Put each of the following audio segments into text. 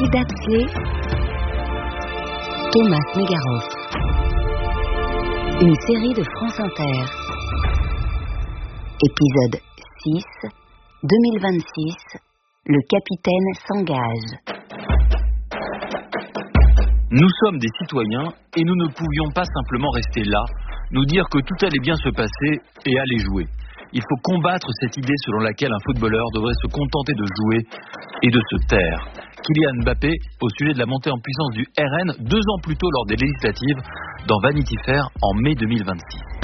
Kidapsley, Thomas Megaroff. Une série de France Inter. Épisode 6, 2026. Le capitaine s'engage. Nous sommes des citoyens et nous ne pouvions pas simplement rester là, nous dire que tout allait bien se passer et aller jouer. Il faut combattre cette idée selon laquelle un footballeur devrait se contenter de jouer et de se taire. Kylian Mbappé, au sujet de la montée en puissance du RN 2 ans plus tôt lors des législatives, dans Vanity Fair en mai 2026.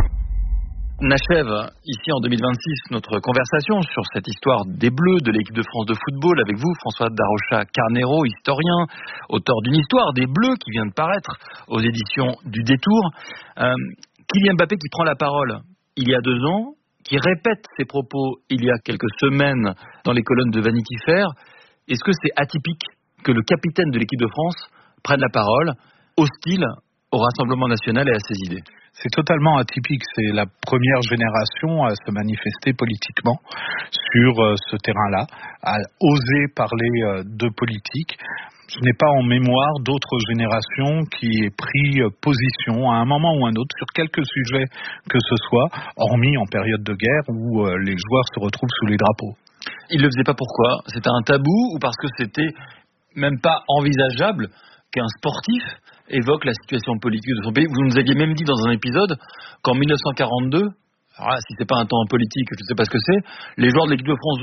On achève ici en 2026 notre conversation sur cette histoire des Bleus de l'équipe de France de football avec vous, François Darocha-Carnero, historien, auteur d'une histoire des Bleus qui vient de paraître aux éditions du Détour. Kylian Mbappé qui prend la parole il y a 2 ans, qui répète ses propos il y a quelques semaines dans les colonnes de Vanity Fair. Est-ce que c'est atypique que le capitaine de l'équipe de France prenne la parole, hostile au Rassemblement national et à ses idées ? C'est totalement atypique. C'est la première génération à se manifester politiquement sur ce terrain-là, à oser parler de politique. Je n'ai pas en mémoire d'autres générations qui aient pris position à un moment ou un autre sur quelque sujet que ce soit, hormis en période de guerre où les joueurs se retrouvent sous les drapeaux. Il ne le faisait pas pourquoi ? C'était un tabou ou parce que c'était même pas envisageable qu'un sportif évoque la situation politique de son pays ? Vous nous aviez même dit dans un épisode qu'en 1942, alors là, si c'est pas un temps politique, je ne sais pas ce que c'est, les joueurs de l'équipe de France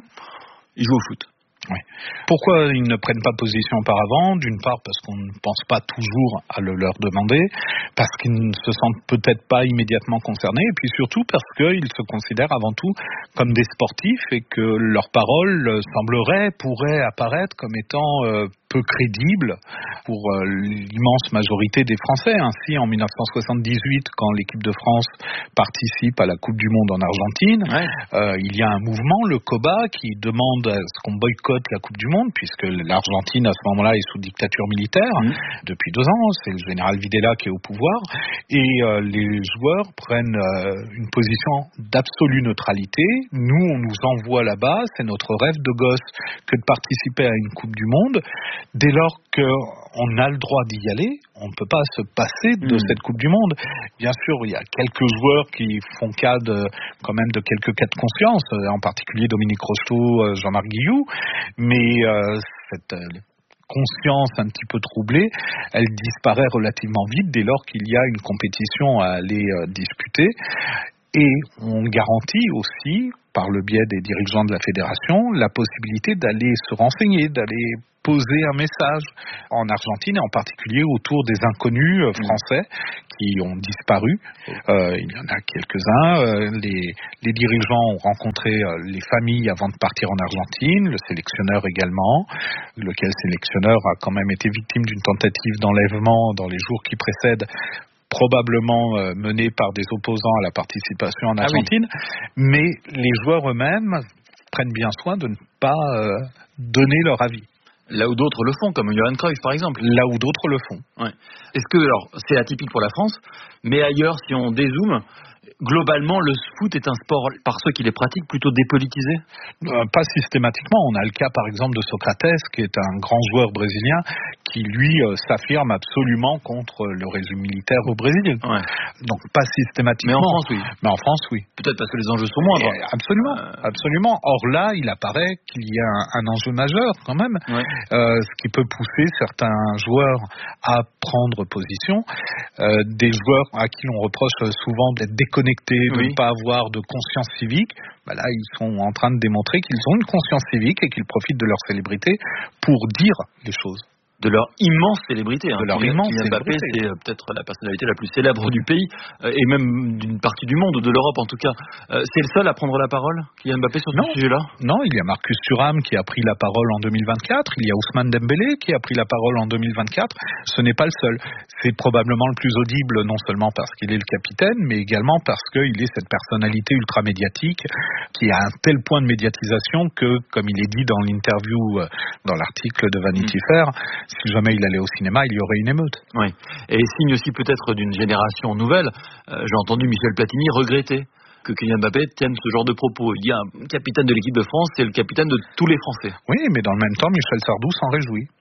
ils jouent au foot. Oui. Pourquoi ils ne prennent pas position auparavant ? D'une part parce qu'on ne pense pas toujours à le leur demander, parce qu'ils ne se sentent peut-être pas immédiatement concernés, et puis surtout parce qu'ils se considèrent avant tout comme des sportifs et que leurs paroles pourraient apparaître comme étant peu crédibles pour l'immense majorité des Français. Ainsi, en 1978, quand l'équipe de France participe à la Coupe du Monde en Argentine, il y a un mouvement, le COBA, qui demande à ce qu'on boycotte la Coupe du Monde, puisque l'Argentine, à ce moment-là, est sous dictature militaire depuis 2 ans. C'est le général Videla qui est au pouvoir. Et les joueurs prennent une position d'absolue neutralité. Nous, on nous envoie là-bas. C'est notre rêve de gosse que de participer à une Coupe du Monde. Dès lors qu'on a le droit d'y aller, on ne peut pas se passer de cette Coupe du Monde. Bien sûr, il y a quelques joueurs qui font cas quand même de quelques cas de conscience, en particulier Dominique Rocheteau, Jean-Marc Guilloux, mais cette conscience un petit peu troublée, elle disparaît relativement vite dès lors qu'il y a une compétition à aller disputer. Et on garantit aussi, par le biais des dirigeants de la fédération, la possibilité d'aller se renseigner, d'aller poser un message en Argentine et en particulier autour des inconnus français qui ont disparu. Il y en a quelques-uns. Les dirigeants ont rencontré les familles avant de partir en Argentine, le sélectionneur également, lequel sélectionneur a quand même été victime d'une tentative d'enlèvement dans les jours qui précèdent, probablement menée par des opposants à la participation en Argentine, mais les joueurs eux-mêmes prennent bien soin de ne pas donner leur avis. Là où d'autres le font, comme Johan Cruyff par exemple. Là où d'autres le font. Ouais. Est-ce que, alors, c'est atypique pour la France, mais ailleurs, si on dézoome, globalement, le foot est un sport, par ceux qui les pratiquent, plutôt dépolitisé ? Pas systématiquement. On a le cas, par exemple, de Socrates, qui est un grand joueur brésilien, qui, lui, s'affirme absolument contre le régime militaire au Brésil. Ouais. Donc, pas systématiquement. Mais en France, oui. Mais en France, oui. Peut-être parce que les enjeux sont moindres. Absolument, absolument. Or là, il apparaît qu'il y a un enjeu majeur, quand même, ce qui peut pousser certains joueurs à prendre position. Des joueurs à qui l'on reproche souvent d'être déconnectés, de ne pas avoir de conscience civique. Là, ils sont en train de démontrer qu'ils ont une conscience civique et qu'ils profitent de leur célébrité pour dire les choses. De leur immense célébrité. De leur immense Mbappé, célébrité. c'est peut-être la personnalité la plus célèbre du pays, et même d'une partie du monde, de l'Europe en tout cas. C'est le seul à prendre la parole, Kylian Mbappé, sur ce sujet-là ? Non, il y a Marcus Thuram qui a pris la parole en 2024, il y a Ousmane Dembélé qui a pris la parole en 2024. Ce n'est pas le seul. C'est probablement le plus audible, non seulement parce qu'il est le capitaine, mais également parce qu'il est cette personnalité ultra médiatique qui a un tel point de médiatisation que, comme il est dit dans l'interview, dans l'article de Vanity Fair, si jamais il allait au cinéma, il y aurait une émeute. Oui. Et signe aussi peut-être d'une génération nouvelle. J'ai entendu Michel Platini regretter que Kylian Mbappé tienne ce genre de propos. Il y a un capitaine de l'équipe de France, c'est le capitaine de tous les Français. Oui, mais dans le même temps, Michel Sardou s'en réjouit.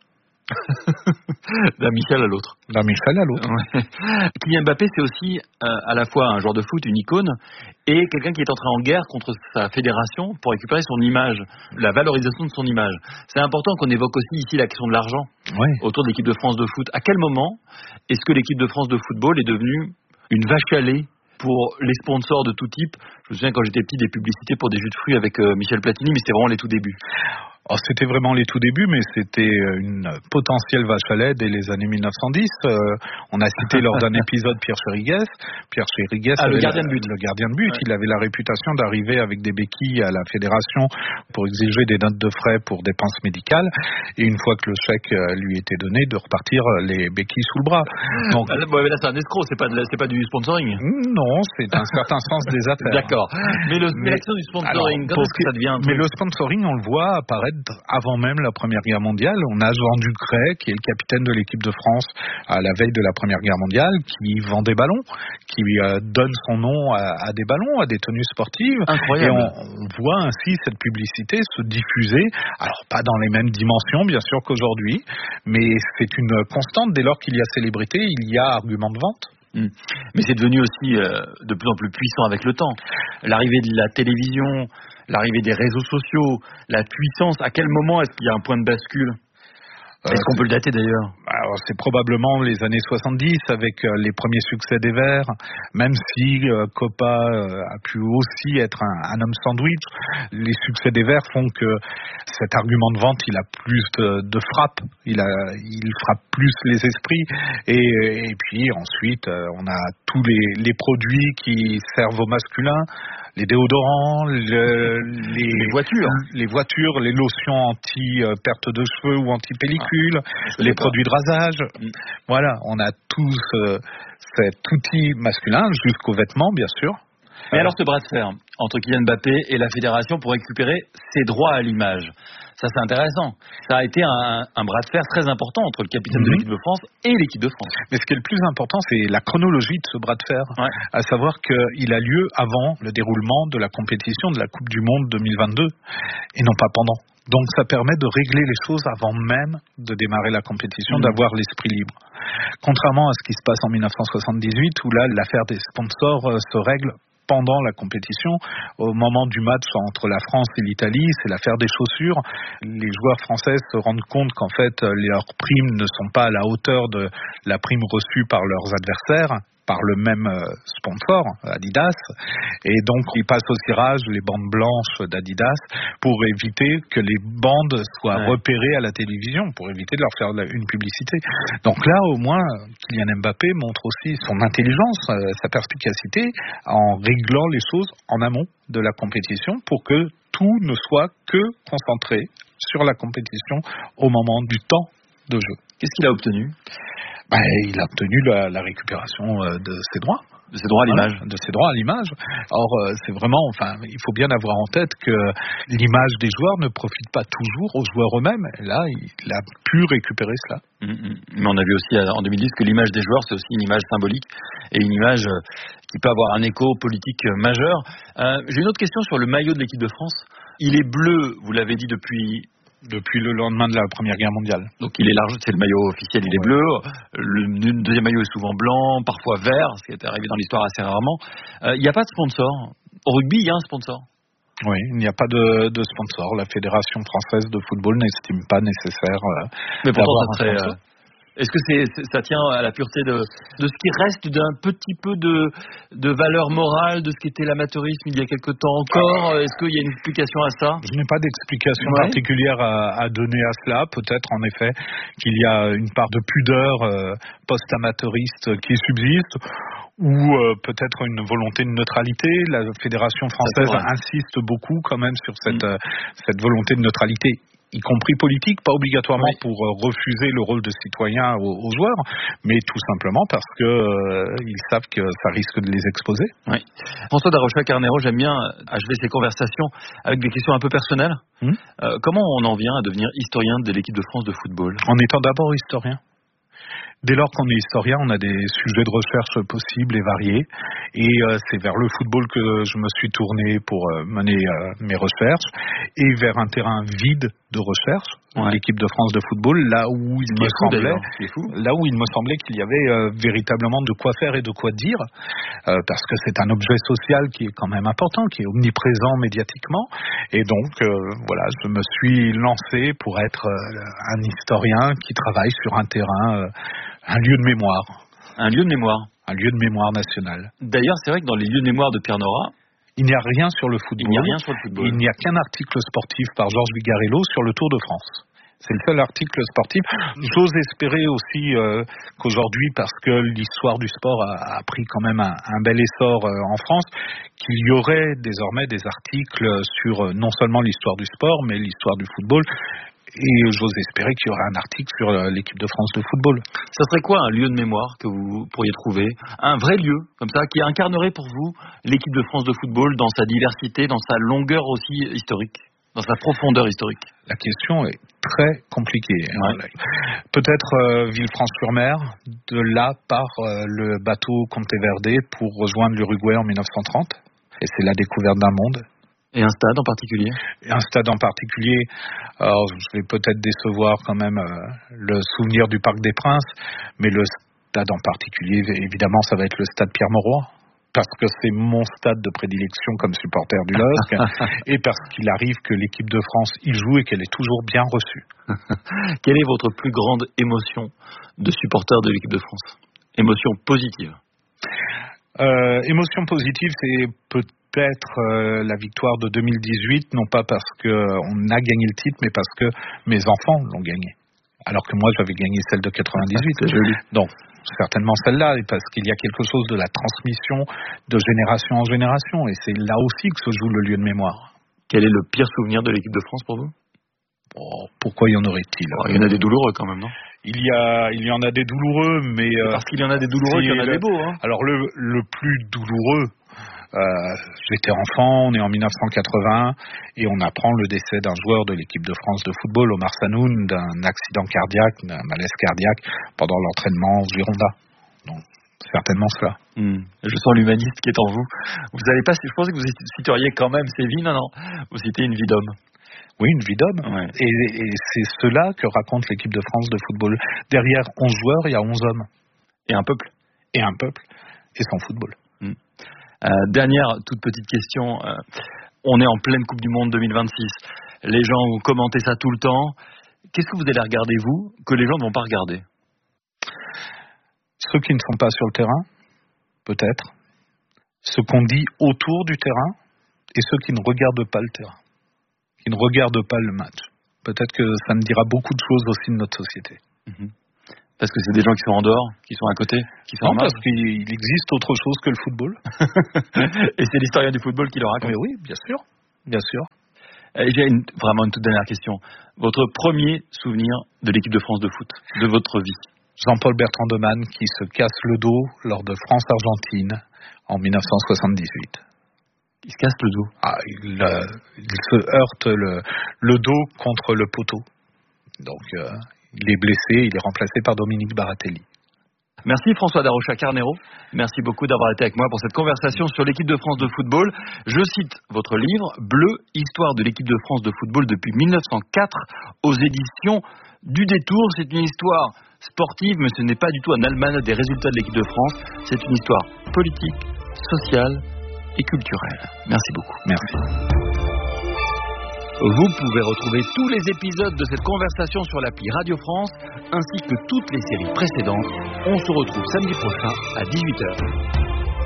D'un Michel à l'autre. D'un Michel à l'autre. Ouais. Kylian Mbappé, c'est aussi à la fois un joueur de foot, une icône, et quelqu'un qui est entré en guerre contre sa fédération pour récupérer son image, la valorisation de son image. C'est important qu'on évoque aussi ici la question de l'argent autour de l'équipe de France de foot. À quel moment est-ce que l'équipe de France de football est devenue une vache à lait pour les sponsors de tout type? Je me souviens quand j'étais petit des publicités pour des jus de fruits avec Michel Platini, mais c'était vraiment les tout débuts. Alors, c'était vraiment les tout débuts, mais c'était une potentielle vache à lait dès les années 1910. On a cité lors d'un épisode Pierre Chériguès. Pierre Chériguès, le gardien de but. Le gardien de but. Ouais. Il avait la réputation d'arriver avec des béquilles à la fédération pour exiger des notes de frais pour dépenses médicales. Et une fois que le chèque lui était donné, de repartir les béquilles sous le bras. Donc, là, c'est un escroc, c'est pas du sponsoring. Non, c'est un certain sens des affaires. D'accord. Mais l'action du sponsoring, quand est-ce que ça devient un truc? Mais le sponsoring, on le voit apparaître avant même la Première Guerre mondiale. On a Jean Ducret, qui est le capitaine de l'équipe de France à la veille de la Première Guerre mondiale, qui vend des ballons, qui donne son nom à des ballons, à des tenues sportives. Incroyable. Et on voit ainsi cette publicité se diffuser, alors pas dans les mêmes dimensions bien sûr qu'aujourd'hui, mais c'est une constante. Dès lors qu'il y a célébrité, il y a argument de vente. Mais c'est devenu aussi de plus en plus puissant avec le temps. L'arrivée de la télévision, l'arrivée des réseaux sociaux, la puissance, à quel moment est-ce qu'il y a un point de bascule? Est-ce qu'on peut le dater d'ailleurs? Alors, c'est probablement les années 70 avec les premiers succès des Verts, même si Coppa a pu aussi être un homme sandwich. Les succès des Verts font que cet argument de vente, il a plus de frappe, il frappe plus les esprits. Et puis ensuite, on a tous les produits qui servent aux masculins. Les déodorants, les voitures, les lotions anti-perte de cheveux ou anti-pellicule, les produits de rasage. Voilà, on a tous cet outil masculin jusqu'aux vêtements, bien sûr. Mais alors ce bras de fer entre Kylian Mbappé et la fédération pour récupérer ses droits à l'image, ça c'est intéressant. Ça a été un bras de fer très important entre le capitaine de l'équipe de France et l'équipe de France. Mais ce qui est le plus important, c'est la chronologie de ce bras de fer. Ouais. À savoir qu'il a lieu avant le déroulement de la compétition de la Coupe du Monde 2022 et non pas pendant. Donc ça permet de régler les choses avant même de démarrer la compétition, d'avoir l'esprit libre. Contrairement à ce qui se passe en 1978 où là l'affaire des sponsors se règle pendant la compétition, au moment du match entre la France et l'Italie, c'est l'affaire des chaussures. Les joueurs français se rendent compte qu'en fait, leurs primes ne sont pas à la hauteur de la prime reçue par leurs adversaires, par le même sponsor, Adidas, et donc ils passent au cirage les bandes blanches d'Adidas pour éviter que les bandes soient repérées à la télévision, pour éviter de leur faire une publicité. Donc là, au moins, Kylian Mbappé montre aussi son intelligence, sa perspicacité, en réglant les choses en amont de la compétition pour que tout ne soit que concentré sur la compétition au moment du temps de jeu. Qu'est-ce qu'il a obtenu ? Il a obtenu la récupération de ses droits. De ses droits à l'image. De ses droits à l'image. Or, c'est vraiment, il faut bien avoir en tête que l'image des joueurs ne profite pas toujours aux joueurs eux-mêmes. Et là, il a pu récupérer cela. Mais on a vu aussi en 2010 que l'image des joueurs, c'est aussi une image symbolique et une image qui peut avoir un écho politique majeur. J'ai une autre question sur le maillot de l'équipe de France. Il est bleu, vous l'avez dit depuis le lendemain de la Première Guerre mondiale. Donc il est large, c'est le maillot officiel, il est bleu. Le deuxième maillot est souvent blanc, parfois vert, ce qui est arrivé dans l'histoire assez rarement. Il n'y a pas de sponsor. Au rugby, il y a un sponsor. Oui, il n'y a pas de sponsor. La Fédération française de football n'estime pas nécessaire mais pourtant, d'avoir ça serait, est-ce que ça tient à la pureté de ce qui reste d'un petit peu de valeur morale de ce qu'était l'amateurisme il y a quelque temps encore? Est-ce qu'il y a une explication à ça? Je n'ai pas d'explication particulière à donner à cela. Peut-être en effet qu'il y a une part de pudeur post-amateuriste qui subsiste, ou peut-être une volonté de neutralité. La Fédération française insiste beaucoup quand même sur cette volonté de neutralité, y compris politique, pas obligatoirement pour refuser le rôle de citoyen aux joueurs, mais tout simplement parce que ils savent que ça risque de les exposer. Oui. François Darocha-Carnero, j'aime bien achever ces conversations avec des questions un peu personnelles. Comment on en vient à devenir historien de l'équipe de France de football? En étant d'abord historien. Dès lors qu'on est historien, on a des sujets de recherche possibles et variés. Et c'est vers le football que je me suis tourné pour mener mes recherches. Et vers un terrain vide de recherche, l'équipe de France de football, là où il me semblait qu'il y avait véritablement de quoi faire et de quoi dire. Parce que c'est un objet social qui est quand même important, qui est omniprésent médiatiquement. Et donc, je me suis lancé pour être un historien qui travaille sur un terrain, un lieu de mémoire. Un lieu de mémoire. Un lieu de mémoire national. D'ailleurs, c'est vrai que dans les lieux de mémoire de Pierre Nora, il n'y a rien sur le football. Il n'y a qu'un article sportif par Georges Vigarello sur le Tour de France. C'est le seul article sportif. J'ose espérer aussi qu'aujourd'hui, parce que l'histoire du sport a pris quand même un bel essor en France, qu'il y aurait désormais des articles sur non seulement l'histoire du sport, mais l'histoire du football. Et j'ose espérer qu'il y aurait un article sur l'équipe de France de football. Ça serait quoi un lieu de mémoire que vous pourriez trouver? Un vrai lieu, comme ça, qui incarnerait pour vous l'équipe de France de football dans sa diversité, dans sa longueur aussi historique, dans sa profondeur historique? La question est très compliquée. Peut-être Villefranche-sur-Mer, de là part le bateau Monteverde pour rejoindre l'Uruguay en 1930. Et c'est la découverte d'un monde. Et un stade en particulier? Un stade en particulier, alors je vais peut-être décevoir quand même le souvenir du Parc des Princes, mais le stade en particulier, évidemment, ça va être le stade Pierre-Mauroy, parce que c'est mon stade de prédilection comme supporter du LOSC, et parce qu'il arrive que l'équipe de France y joue et qu'elle est toujours bien reçue. Quelle est votre plus grande émotion de supporter de l'équipe de France? Émotion positive? Émotion positive, c'est peut-être la victoire de 2018, non pas parce qu'on a gagné le titre, mais parce que mes enfants l'ont gagné. Alors que moi, j'avais gagné celle de 98. Donc, certainement celle-là, parce qu'il y a quelque chose de la transmission de génération en génération. Et c'est là aussi que se joue le lieu de mémoire. Quel est le pire souvenir de l'équipe de France pour vous? Pourquoi y en aurait-il? Il y en a des douloureux quand même, non? Il y en a des douloureux, mais... parce qu'il y en a des douloureux, il y en a des beaux. Hein. Alors, le plus douloureux... j'étais enfant, on est en 1980 et on apprend le décès d'un joueur de l'équipe de France de football, Omar Sanoun, d'un accident cardiaque, d'un malaise cardiaque pendant l'entraînement au Gironda. Donc certainement cela. Je sens l'humaniste qui est en vous. Vous n'allez pas, je pensais que vous citeriez quand même ces vies, non, vous citez une vie d'homme. Oui, une vie d'homme. Ouais. Et c'est cela que raconte l'équipe de France de football. Derrière 11 joueurs, il y a 11 hommes. Et un peuple. Et un peuple. Et son football. Dernière toute petite question, on est en pleine Coupe du Monde 2026, les gens vous commentez ça tout le temps, qu'est-ce que vous allez regarder vous, que les gens ne vont pas regarder? Ceux qui ne sont pas sur le terrain, peut-être, ce qu'on dit autour du terrain, et ceux qui ne regardent pas le terrain, qui ne regardent pas le match. Peut-être que ça me dira beaucoup de choses aussi de notre société. Parce que c'est des gens qui sont en dehors, qui sont à côté, qui sont en parce qu'il existe autre chose que le football. Et c'est l'historien du football qui le raconte. Mais oui, bien sûr, bien sûr. J'ai vraiment une toute dernière question. Votre premier souvenir de l'équipe de France de foot, de votre vie? Jean-Paul Bertrand de Man qui se casse le dos lors de France-Argentine en 1978. Il se casse le dos? Il se heurte le dos contre le poteau. Donc... il est blessé, il est remplacé par Dominique Baratelli. Merci François Darocha-Carnero. Merci beaucoup d'avoir été avec moi pour cette conversation sur l'équipe de France de football. Je cite votre livre, Bleu, histoire de l'équipe de France de football depuis 1904 aux éditions du Détour. C'est une histoire sportive, mais ce n'est pas du tout un almanach des résultats de l'équipe de France. C'est une histoire politique, sociale et culturelle. Merci beaucoup. Merci. Vous pouvez retrouver tous les épisodes de cette conversation sur l'appli Radio France, ainsi que toutes les séries précédentes. On se retrouve samedi prochain à 18h.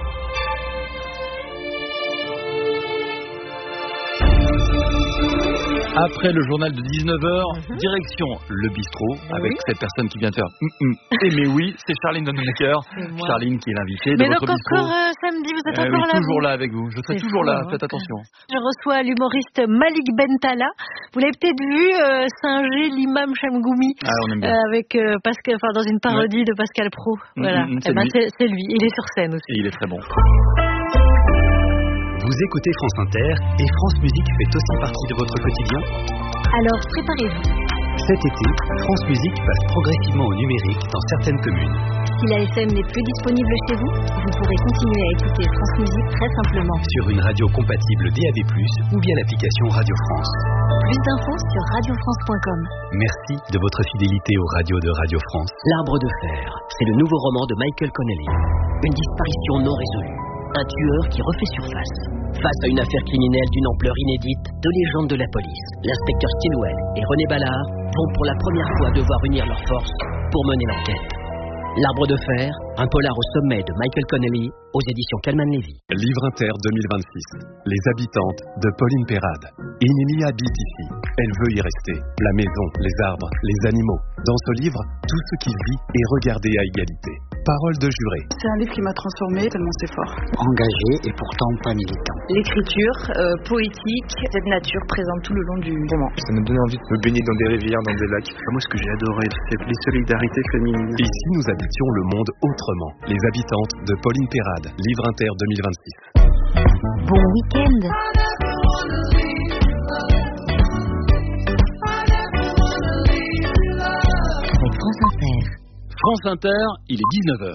Après le journal de 19h, direction le bistrot, avec cette personne qui vient faire Et mais oui, c'est Charline Donnenecker. Charline qui est l'invitée de votre bistrot. Encore samedi, vous êtes encore là? Toujours là avec vous, je serai toujours là, faites attention. Je reçois l'humoriste Malik Bentala. Vous l'avez peut-être vu singer l'imam Chamgoumi avec Pascal, dans une parodie de Pascal Praud. Voilà, c'est lui, il est sur scène aussi. Et il est très bon. Vous écoutez France Inter et France Musique fait aussi partie de votre quotidien. Alors préparez-vous. Cet été, France Musique passe progressivement au numérique dans certaines communes. Si la FM n'est plus disponible chez vous, vous pourrez continuer à écouter France Musique très simplement. Sur une radio compatible DAB+, ou via l'application Radio France. Plus d'infos sur radiofrance.com. Merci de votre fidélité aux radios de Radio France. L'Arbre de fer, c'est le nouveau roman de Michael Connelly. Une disparition non résolue. Un tueur qui refait surface. Face à une affaire criminelle d'une ampleur inédite, deux légendes de la police, l'inspecteur Stilwell et René Ballard, vont pour la première fois devoir unir leurs forces pour mener l'enquête. L'Arbre de fer, un polar au sommet de Michael Connelly, aux éditions Calman-Lévy. Livre inter 2026. Les habitantes de Pauline Perrade. Émilie habite ici. Elle veut y rester. La maison, les arbres, les animaux. Dans ce livre, tout ce qui vit est regardé à égalité. Parole de juré. C'est un livre qui m'a transformée tellement c'est fort. Engagé et pourtant pas militant. L'écriture poétique, cette nature présente tout le long du roman. Ça m'a donné envie de me baigner dans des rivières, dans des lacs. Moi, ce que j'ai adoré, c'est les solidarités féminines. Ici, nous habitions le monde autrement. Les habitantes de Pauline Perrade. Livre inter 2026. Bon week-end. Avec France Inter. France Inter, il est 19h.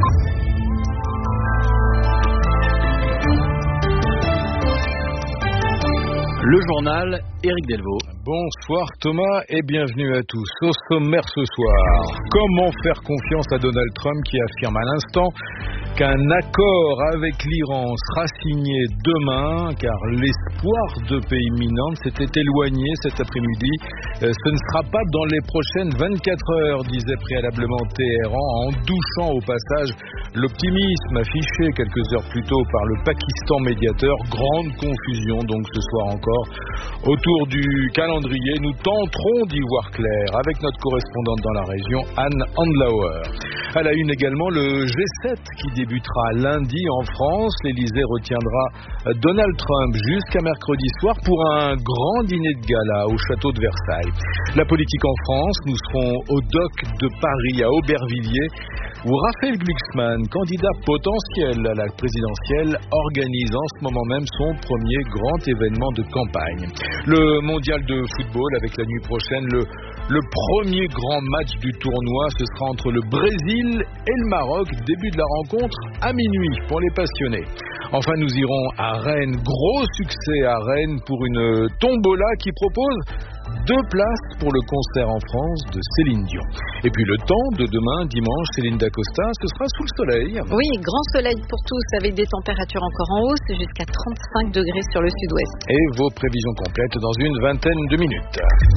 Le journal, Éric Delvaux. Bonsoir Thomas et bienvenue à tous. Au sommaire ce soir, comment faire confiance à Donald Trump qui affirme à l'instant qu'un accord avec l'Iran sera signé demain car l'espoir de paix imminente s'était éloigné cet après-midi. Ce ne sera pas dans les prochaines 24 heures, disait préalablement Téhéran en douchant au passage l'optimisme affiché quelques heures plus tôt par le Pakistan médiateur. Grande confusion donc ce soir encore autour du calendrier. Nous tenterons d'y voir clair avec notre correspondante dans la région, Anne Andlauer. À la une également, le G7 qui débutera lundi en France. L'Élysée retiendra Donald Trump jusqu'à mercredi soir pour un grand dîner de gala au château de Versailles. La politique en France, nous serons au DOC de Paris à Aubervilliers où Raphaël Glucksmann, candidat potentiel à la présidentielle, organise en ce moment même son premier grand événement de campagne. Le mondial de football avec la nuit prochaine, le premier grand match du tournoi, ce sera entre le Brésil et le Maroc. Début de la rencontre à minuit pour les passionnés. Enfin, nous irons à Rennes. Gros succès à Rennes pour une tombola qui propose 2 places pour le concert en France de Céline Dion. Et puis le temps de demain, dimanche, Céline Dacosta, ce sera sous le soleil. Oui, grand soleil pour tous avec des températures encore en hausse jusqu'à 35 degrés sur le sud-ouest. Et vos prévisions complètes dans une vingtaine de minutes.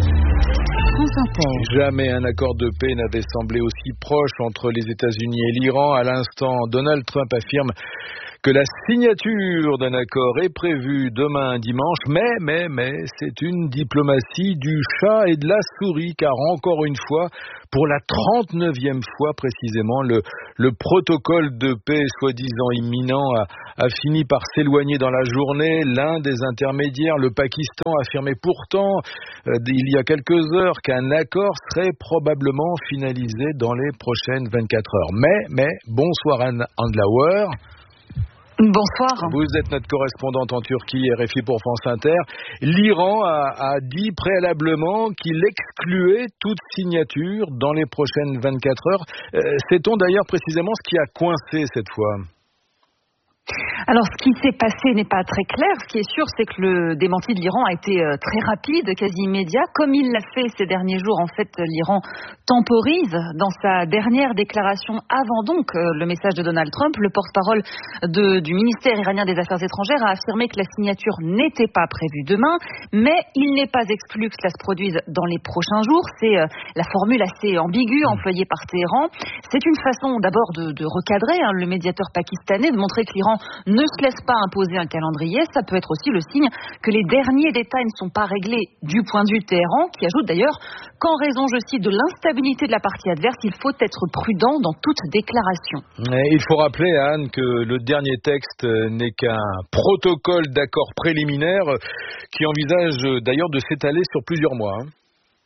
Jamais un accord de paix n'avait semblé aussi proche entre les États-Unis et l'Iran. À l'instant, Donald Trump affirme que la signature d'un accord est prévue demain dimanche, mais c'est une diplomatie du chat et de la souris, car encore une fois, pour la 39e fois précisément, le protocole de paix soi-disant imminent a fini par s'éloigner dans la journée. L'un des intermédiaires, le Pakistan, affirmait pourtant il y a quelques heures qu'un accord serait probablement finalisé dans les prochaines 24 heures. Mais bonsoir Anne Andlauer. Bonsoir. Vous êtes notre correspondante en Turquie, RFI pour France Inter. L'Iran a dit préalablement qu'il excluait toute signature dans les prochaines 24 heures. Sait-on d'ailleurs précisément ce qui a coincé cette fois ? Alors, ce qui s'est passé n'est pas très clair. Ce qui est sûr, c'est que le démenti de l'Iran a été très rapide, quasi immédiat. Comme il l'a fait ces derniers jours, en fait, l'Iran temporise dans sa dernière déclaration avant donc le message de Donald Trump. Le porte-parole du ministère iranien des Affaires étrangères a affirmé que la signature n'était pas prévue demain, mais il n'est pas exclu que cela se produise dans les prochains jours. C'est la formule assez ambiguë employée par Téhéran. C'est une façon d'abord de recadrer le médiateur pakistanais, de montrer que l'Iran ne se laisse pas imposer un calendrier. Ça peut être aussi le signe que les derniers détails ne sont pas réglés du point de vue de Téhéran, qui ajoute d'ailleurs qu'en raison, je cite, de l'instabilité de la partie adverse, il faut être prudent dans toute déclaration. Il faut rappeler, Anne, que le dernier texte n'est qu'un protocole d'accord préliminaire qui envisage d'ailleurs de s'étaler sur plusieurs mois.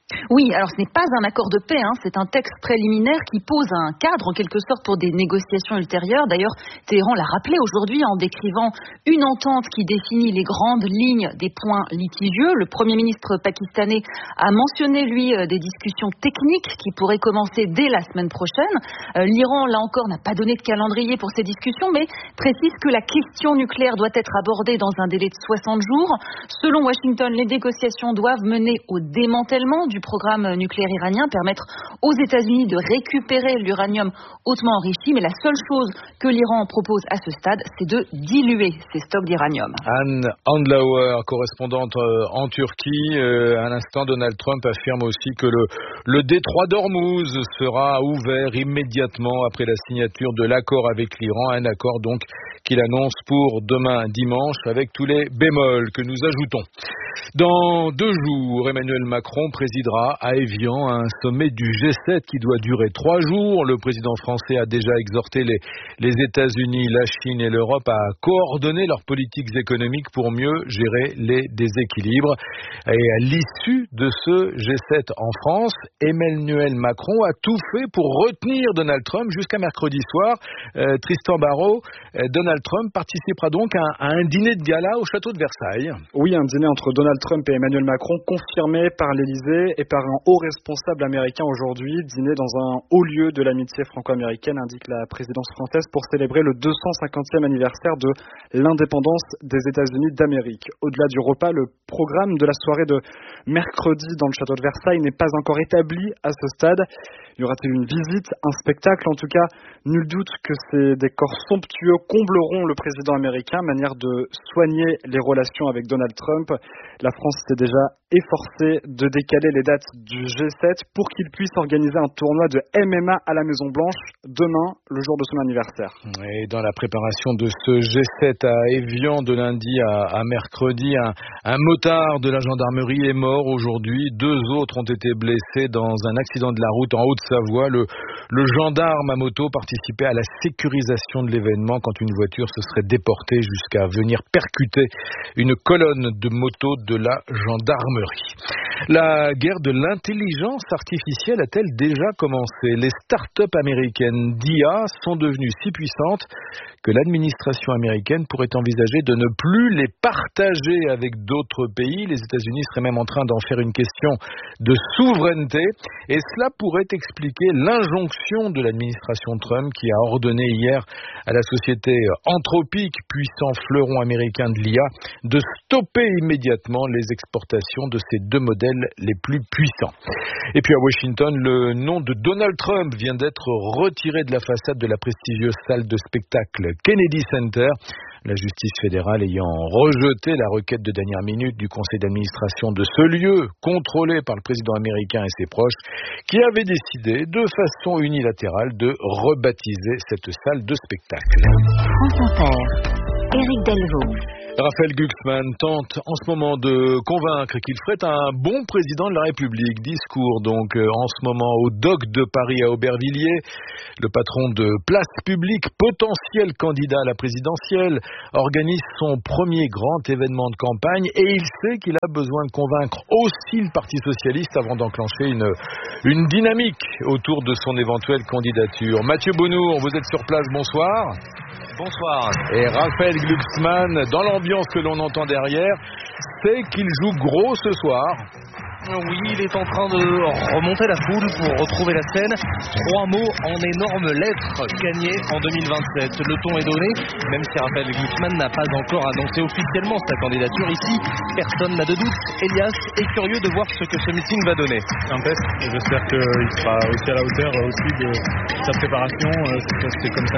Oui, alors ce n'est pas un accord de paix, c'est un texte préliminaire qui pose un cadre en quelque sorte pour des négociations ultérieures. D'ailleurs, Téhéran l'a rappelé aujourd'hui en décrivant une entente qui définit les grandes lignes des points litigieux. Le Premier ministre pakistanais a mentionné, lui, des discussions techniques qui pourraient commencer dès la semaine prochaine. L'Iran, là encore, n'a pas donné de calendrier pour ces discussions, mais précise que la question nucléaire doit être abordée dans un délai de 60 jours. Selon Washington, les négociations doivent mener au démantèlement du programme nucléaire iranien, permettre aux États-Unis de récupérer l'uranium hautement enrichi, mais la seule chose que l'Iran propose à ce stade, c'est de diluer ses stocks d'uranium. Anne Andlauer, correspondante en Turquie. À l'instant, Donald Trump affirme aussi que le détroit d'Ormuz sera ouvert immédiatement après la signature de l'accord avec l'Iran, un accord donc qu'il annonce pour demain dimanche avec tous les bémols que nous ajoutons. Dans 2 jours, Emmanuel Macron présidera à Évian un sommet du G7 qui doit durer 3 jours. Le président français a déjà exhorté les États-Unis, la Chine et l'Europe à coordonner leurs politiques économiques pour mieux gérer les déséquilibres. Et à l'issue de ce G7 en France, Emmanuel Macron a tout fait pour retenir Donald Trump jusqu'à mercredi soir. Tristan Barraud, Donald Trump participera donc à un dîner de gala au château de Versailles. Oui, un dîner entre Donald Trump et Emmanuel Macron confirmé par l'Élysée et par un haut responsable américain aujourd'hui. Dîner dans un haut lieu de l'amitié franco-américaine, indique la présidence française, pour célébrer le 250e anniversaire de l'indépendance des États-Unis d'Amérique. Au-delà du repas, le programme de la soirée de mercredi dans le château de Versailles n'est pas encore établi à ce stade. Y aura-t-il une visite, un spectacle? En tout cas, nul doute que ces décors somptueux combleront le président américain, manière de soigner les relations avec Donald Trump. La France s'est déjà efforcée de décaler les dates du G7 pour qu'il puisse organiser un tournoi de MMA à la Maison-Blanche demain, le jour de son anniversaire. Et dans la préparation de ce G7 à Évian de lundi à mercredi, un motard de la gendarmerie est mort aujourd'hui. 2 autres ont été blessés dans un accident de la route en Haute-Savoie. Le gendarme à moto participait à la sécurisation de l'événement quand une voiture se serait déportée jusqu'à venir percuter une colonne de moto de la gendarmerie. La guerre de l'intelligence artificielle a-t-elle déjà commencé? Les start-up américaines d'IA sont devenues si puissantes que l'administration américaine pourrait envisager de ne plus les partager avec d'autres pays. Les États-Unis seraient même en train d'en faire une question de souveraineté. Et cela pourrait expliquer l'injonction de l'administration Trump qui a ordonné hier à la société Anthropic, puissant fleuron américain de l'IA, de stopper immédiatement les exportations de ces 2 modèles les plus puissants. Et puis à Washington, le nom de Donald Trump vient d'être retiré de la façade de la prestigieuse salle de spectacle Kennedy Center. La justice fédérale ayant rejeté la requête de dernière minute du conseil d'administration de ce lieu, contrôlé par le président américain et ses proches, qui avait décidé de façon unilatérale de rebaptiser cette salle de spectacle. France Inter, Éric Delvaux. Raphaël Glucksmann tente en ce moment de convaincre qu'il ferait un bon président de la République. Discours donc en ce moment au Dock de Paris à Aubervilliers. Le patron de Place Publique, potentiel candidat à la présidentielle, organise son premier grand événement de campagne et il sait qu'il a besoin de convaincre aussi le Parti socialiste avant d'enclencher une dynamique autour de son éventuelle candidature. Mathieu Bonnour, vous êtes sur place, bonsoir. Bonsoir. Et Raphaël Glucksmann, dans l'ambiance que l'on entend derrière, c'est qu'il joue gros ce soir. Oui, il est en train de remonter la foule pour retrouver la scène. 3 mots en énormes lettres gagnés en 2027. Le ton est donné, même si Raphaël Glucksmann n'a pas encore annoncé officiellement sa candidature. Ici, personne n'a de doute. Elias est curieux de voir ce que ce meeting va donner. C'est un test et j'espère qu'il sera aussi à la hauteur aussi de sa préparation. C'est comme ça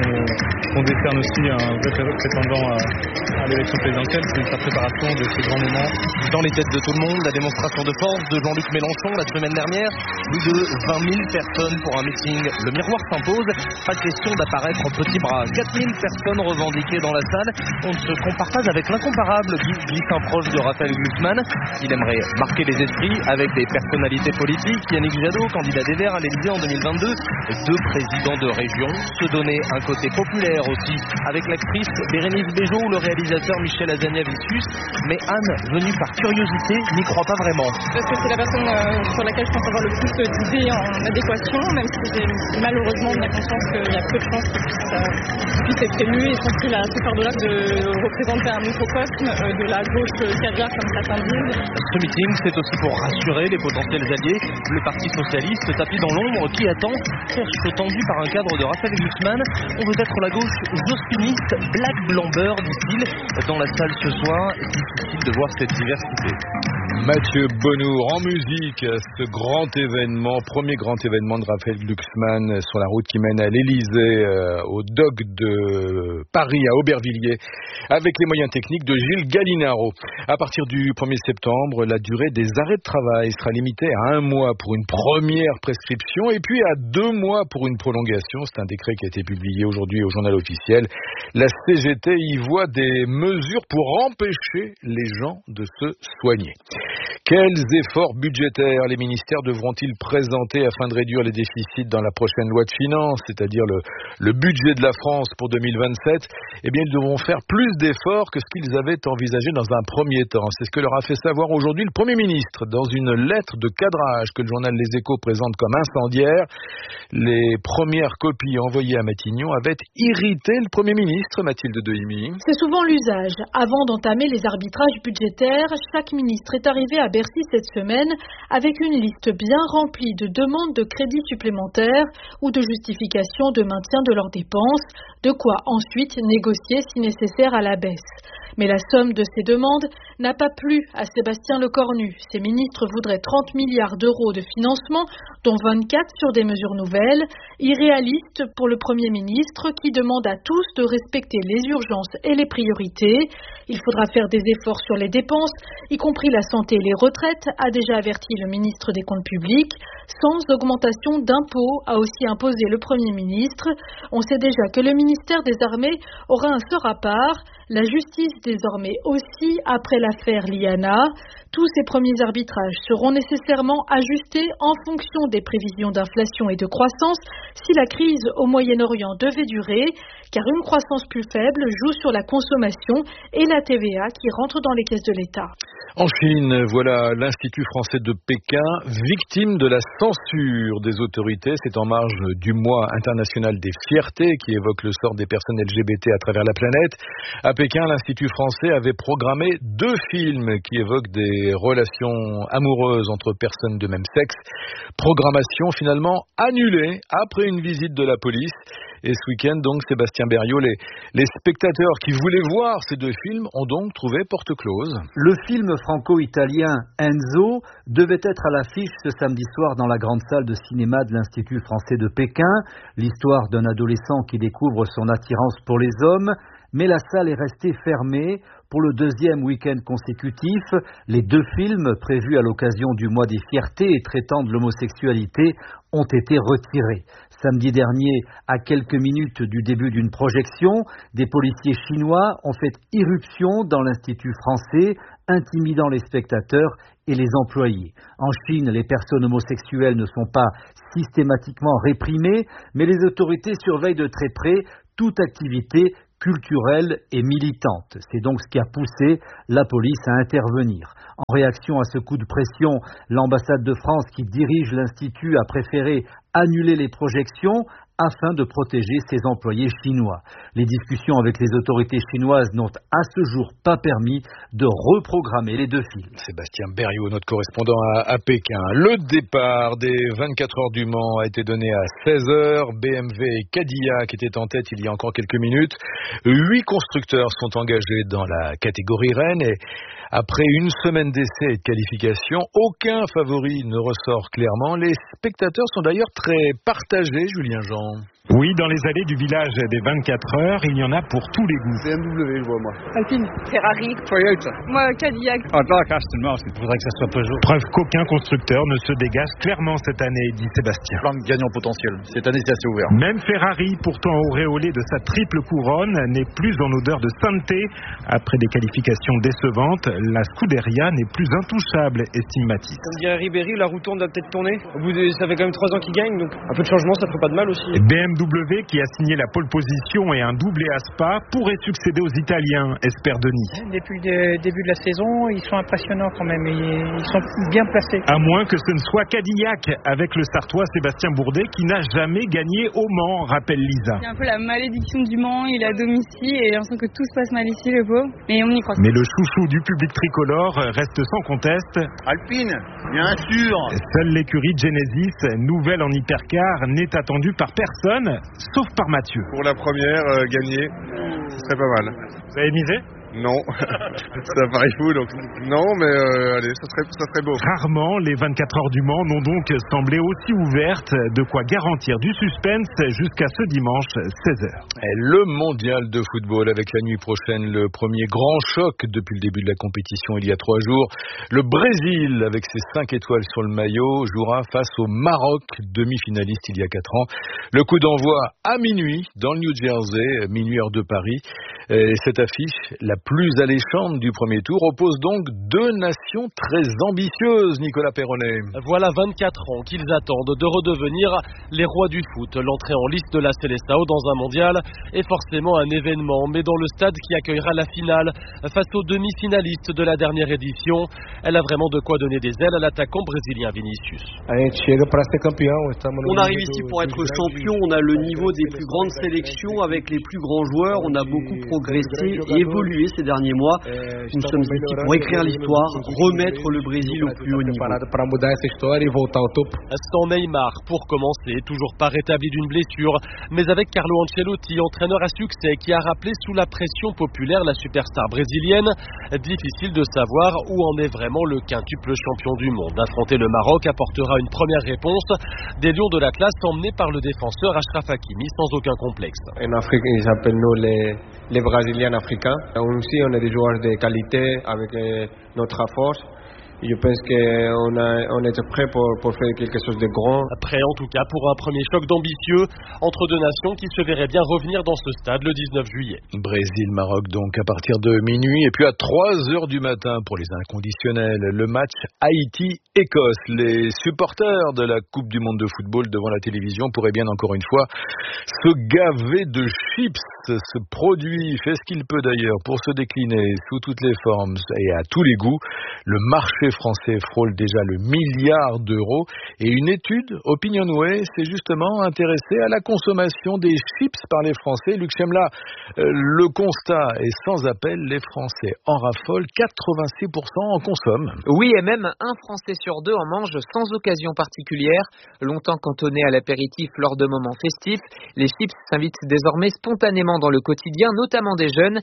qu'on décerne aussi un vrai prétendant à l'élection présidentielle. C'est sa préparation de ces grands moments. Dans les têtes de tout le monde, la démonstration de force de Jean-Luc Mélenchon la semaine dernière, plus de 20 000 personnes pour un meeting. Le miroir s'impose, pas question d'apparaître en petits bras. 4 000 personnes revendiquées dans la salle. On ne se compare pas avec l'incomparable, glisse un proche de Raphaël Glucksmann. Il aimerait marquer les esprits avec des personnalités politiques. Yannick Jadot, candidat des Verts à l'Élysée en 2022. 2 présidents de région. Se donner un côté populaire aussi avec l'actrice Bérénice Bejo ou le réalisateur Michel Azania-Vicius. Mais Anne, venue par curiosité, n'y croit pas vraiment. Parce que c'est la personne sur laquelle je pense avoir le plus d'idées en adéquation, même si j'ai malheureusement bien conscience qu'il y a peu de chances qu'il puisse être élu. Et je pense qu'il a assez fort de là de représenter un microcosme de la gauche caviar comme certains disent. Ce meeting, c'est aussi pour rassurer les potentiels alliés. Le Parti Socialiste, tapis dans l'ombre, qui attend, perche tendu par un cadre de Raphaël Glucksmann. On veut être la gauche jospiniste, Black Blamber, dit-il. Dans la salle ce soir, difficile de voir cette diversité. Mathieu Bonnour en musique, ce grand événement, premier grand événement de Raphaël Glucksmann sur la route qui mène à l'Élysée, au Dock de Paris, à Aubervilliers, avec les moyens techniques de Gilles Gallinaro. À partir du 1er septembre, la durée des arrêts de travail sera limitée à 1 mois pour une première prescription et puis à 2 mois pour une prolongation. C'est un décret qui a été publié aujourd'hui au journal officiel. La CGT y voit des mesures pour empêcher les gens de se soigner. Quels efforts budgétaires les ministères devront-ils présenter afin de réduire les déficits dans la prochaine loi de finances, c'est-à-dire le budget de la France pour 2027 ? Eh bien, ils devront faire plus d'efforts que ce qu'ils avaient envisagé dans un premier temps. C'est ce que leur a fait savoir aujourd'hui le Premier ministre dans une lettre de cadrage que le journal Les Échos présente comme incendiaire. Les premières copies envoyées à Matignon avaient irrité le Premier ministre, Mathilde Dehimi. C'est souvent l'usage. Avant d'entamer les arbitrages budgétaires, chaque ministre est arrivé à Bercy cette semaine avec une liste bien remplie de demandes de crédits supplémentaires ou de justifications de maintien de leurs dépenses, de quoi ensuite négocier si nécessaire à la baisse. Mais la somme de ces demandes n'a pas plu à Sébastien Lecornu. Ces ministres voudraient 30 milliards d'euros de financement, dont 24 sur des mesures nouvelles, irréalistes pour le Premier ministre qui demande à tous de respecter les urgences et les priorités. Il faudra faire des efforts sur les dépenses, y compris la santé et les retraites, a déjà averti le ministre des Comptes publics. Sans augmentation d'impôts, a aussi imposé le Premier ministre. On sait déjà que le ministère des Armées aura un sort à part. La justice désormais aussi, après l'affaire Liana. Tous ces premiers arbitrages seront nécessairement ajustés en fonction des prévisions d'inflation et de croissance si la crise au Moyen-Orient devait durer, car une croissance plus faible joue sur la consommation et la TVA qui rentre dans les caisses de l'État. En Chine, voilà l'Institut français de Pékin, victime de la censure des autorités. C'est en marge du mois international des fiertés qui évoque le sort des personnes LGBT à travers la planète. À Pékin, l'Institut français avait programmé 2 films qui évoquent des relations amoureuses entre personnes de même sexe. Programmation finalement annulée après une visite de la police. Et ce week-end, donc, Sébastien Berriot, les spectateurs qui voulaient voir ces 2 films ont donc trouvé porte close. Le film franco-italien Enzo devait être à l'affiche ce samedi soir dans la grande salle de cinéma de l'Institut français de Pékin. L'histoire d'un adolescent qui découvre son attirance pour les hommes. Mais la salle est restée fermée pour le 2e week-end consécutif. Les 2 films prévus à l'occasion du mois des fiertés et traitant de l'homosexualité ont été retirés. Samedi dernier, à quelques minutes du début d'une projection, des policiers chinois ont fait irruption dans l'Institut français, intimidant les spectateurs et les employés. En Chine, les personnes homosexuelles ne sont pas systématiquement réprimées, mais les autorités surveillent de très près toute activité culturelle et militante. C'est donc ce qui a poussé la police à intervenir. En réaction à ce coup de pression, l'ambassade de France qui dirige l'Institut a préféré annuler les projections afin de protéger ses employés chinois. Les discussions avec les autorités chinoises n'ont à ce jour pas permis de reprogrammer les 2 films. Sébastien Berriot, notre correspondant à Pékin. Le départ des 24 heures du Mans a été donné à 16h. BMW et Cadillac étaient en tête il y a encore quelques minutes. 8 constructeurs sont engagés dans la catégorie Rennes et après une semaine d'essai et de qualification, aucun favori ne ressort clairement. Les spectateurs sont d'ailleurs très partagés, Julien Jean. Oui, dans les allées du village des 24 heures, il y en a pour tous les goûts. BMW, je vois moi. Alpine, Ferrari, Toyota. Moi, Cadillac. Aston Martin. Il faudrait que ça soit Peugeot. Preuve qu'aucun constructeur ne se dégage clairement cette année, dit Sébastien. Plein de gagnants potentiels. Cette année, c'est assez ouvert. Même Ferrari, pourtant auréolé de sa triple couronne, n'est plus en odeur de sainteté. Après des qualifications décevantes, la Scuderia n'est plus intouchable, estime Mathis. Comme dirait Ribéry, la roue tourne, doit peut-être tourner. Ça fait quand même 3 ans qu'il gagne, donc un peu de changement, ça ferait pas de mal aussi. BMW, qui a signé la pole position et un doublé à Spa, pourrait succéder aux Italiens, espère Denis. Depuis le début de la saison, ils sont impressionnants quand même, ils sont bien placés. À moins que ce ne soit Cadillac, avec le Sartois Sébastien Bourdet, qui n'a jamais gagné au Mans, rappelle Lisa. C'est un peu la malédiction du Mans, il est à domicile et j'ai l'impression que tout se passe mal ici, le pauvre, mais on y croit. Mais le chouchou du public tricolore reste sans conteste. Alpine, bien sûr. Seule l'écurie Genesis, nouvelle en hypercar, n'est attendue par personne, sauf par Mathieu. Pour la première, gagner, ce serait pas mal. Vous avez misé ? Non, ça paraît fou, donc non, mais allez, ça serait beau. Rarement, les 24 heures du Mans n'ont donc semblé aussi ouvertes, de quoi garantir du suspense jusqu'à ce dimanche 16h. Le mondial de football avec la nuit prochaine, le premier grand choc depuis le début de la compétition il y a 3 jours. Le Brésil, avec ses 5 étoiles sur le maillot, jouera face au Maroc, demi-finaliste il y a 4 ans. Le coup d'envoi à minuit dans le New Jersey, minuit heure de Paris. Et cette affiche, la plus alléchante du premier tour, oppose donc 2 nations très ambitieuses, Nicolas Perronnet. Voilà 24 ans qu'ils attendent de redevenir les rois du foot. L'entrée en liste de la Seleção dans un mondial est forcément un événement, mais dans le stade qui accueillera la finale, face aux demi-finalistes de la dernière édition, elle a vraiment de quoi donner des ailes à l'attaquant brésilien Vinicius. On arrive ici pour être champion, on a le niveau des plus grandes sélections avec les plus grands joueurs, on a beaucoup progressé et évolué ces derniers mois. Nous sommes ici pour écrire l'histoire, remettre le Brésil au plus haut niveau. Sans Neymar, pour commencer, toujours pas rétabli d'une blessure, mais avec Carlo Ancelotti, entraîneur à succès qui a rappelé sous la pression populaire la superstar brésilienne. Difficile de savoir où en est vraiment le quintuple champion du monde. Affronter le Maroc apportera une première réponse des Lions de l'Atlas emmenés par le défenseur Achraf Hakimi sans aucun complexe. En Afrique, ils appellent nous les Brésiliens africains. Aussi, on a des joueurs de qualité avec notre force. Je pense qu'on est prêt pour faire quelque chose de grand. Prêt en tout cas pour un premier choc d'ambitieux entre 2 nations qui se verraient bien revenir dans ce stade le 19 juillet. Brésil-Maroc donc à partir de minuit et puis à 3h du matin pour les inconditionnels. Le match Haïti-Écosse. Les supporters de la Coupe du Monde de football devant la télévision pourraient bien encore une fois se gaver de chips. Ce produit fait ce qu'il peut d'ailleurs pour se décliner sous toutes les formes et à tous les goûts. Le marché français frôle déjà le milliard d'euros et une étude Opinionway s'est justement intéressée à la consommation des chips par les Français. Luc Chemla, le constat est sans appel, les Français en raffolent, 86% en consomment. Oui, et même un Français sur 2 en mange sans occasion particulière. Longtemps cantonnés à l'apéritif lors de moments festifs, les chips s'invitent désormais spontanément dans le quotidien, notamment des jeunes.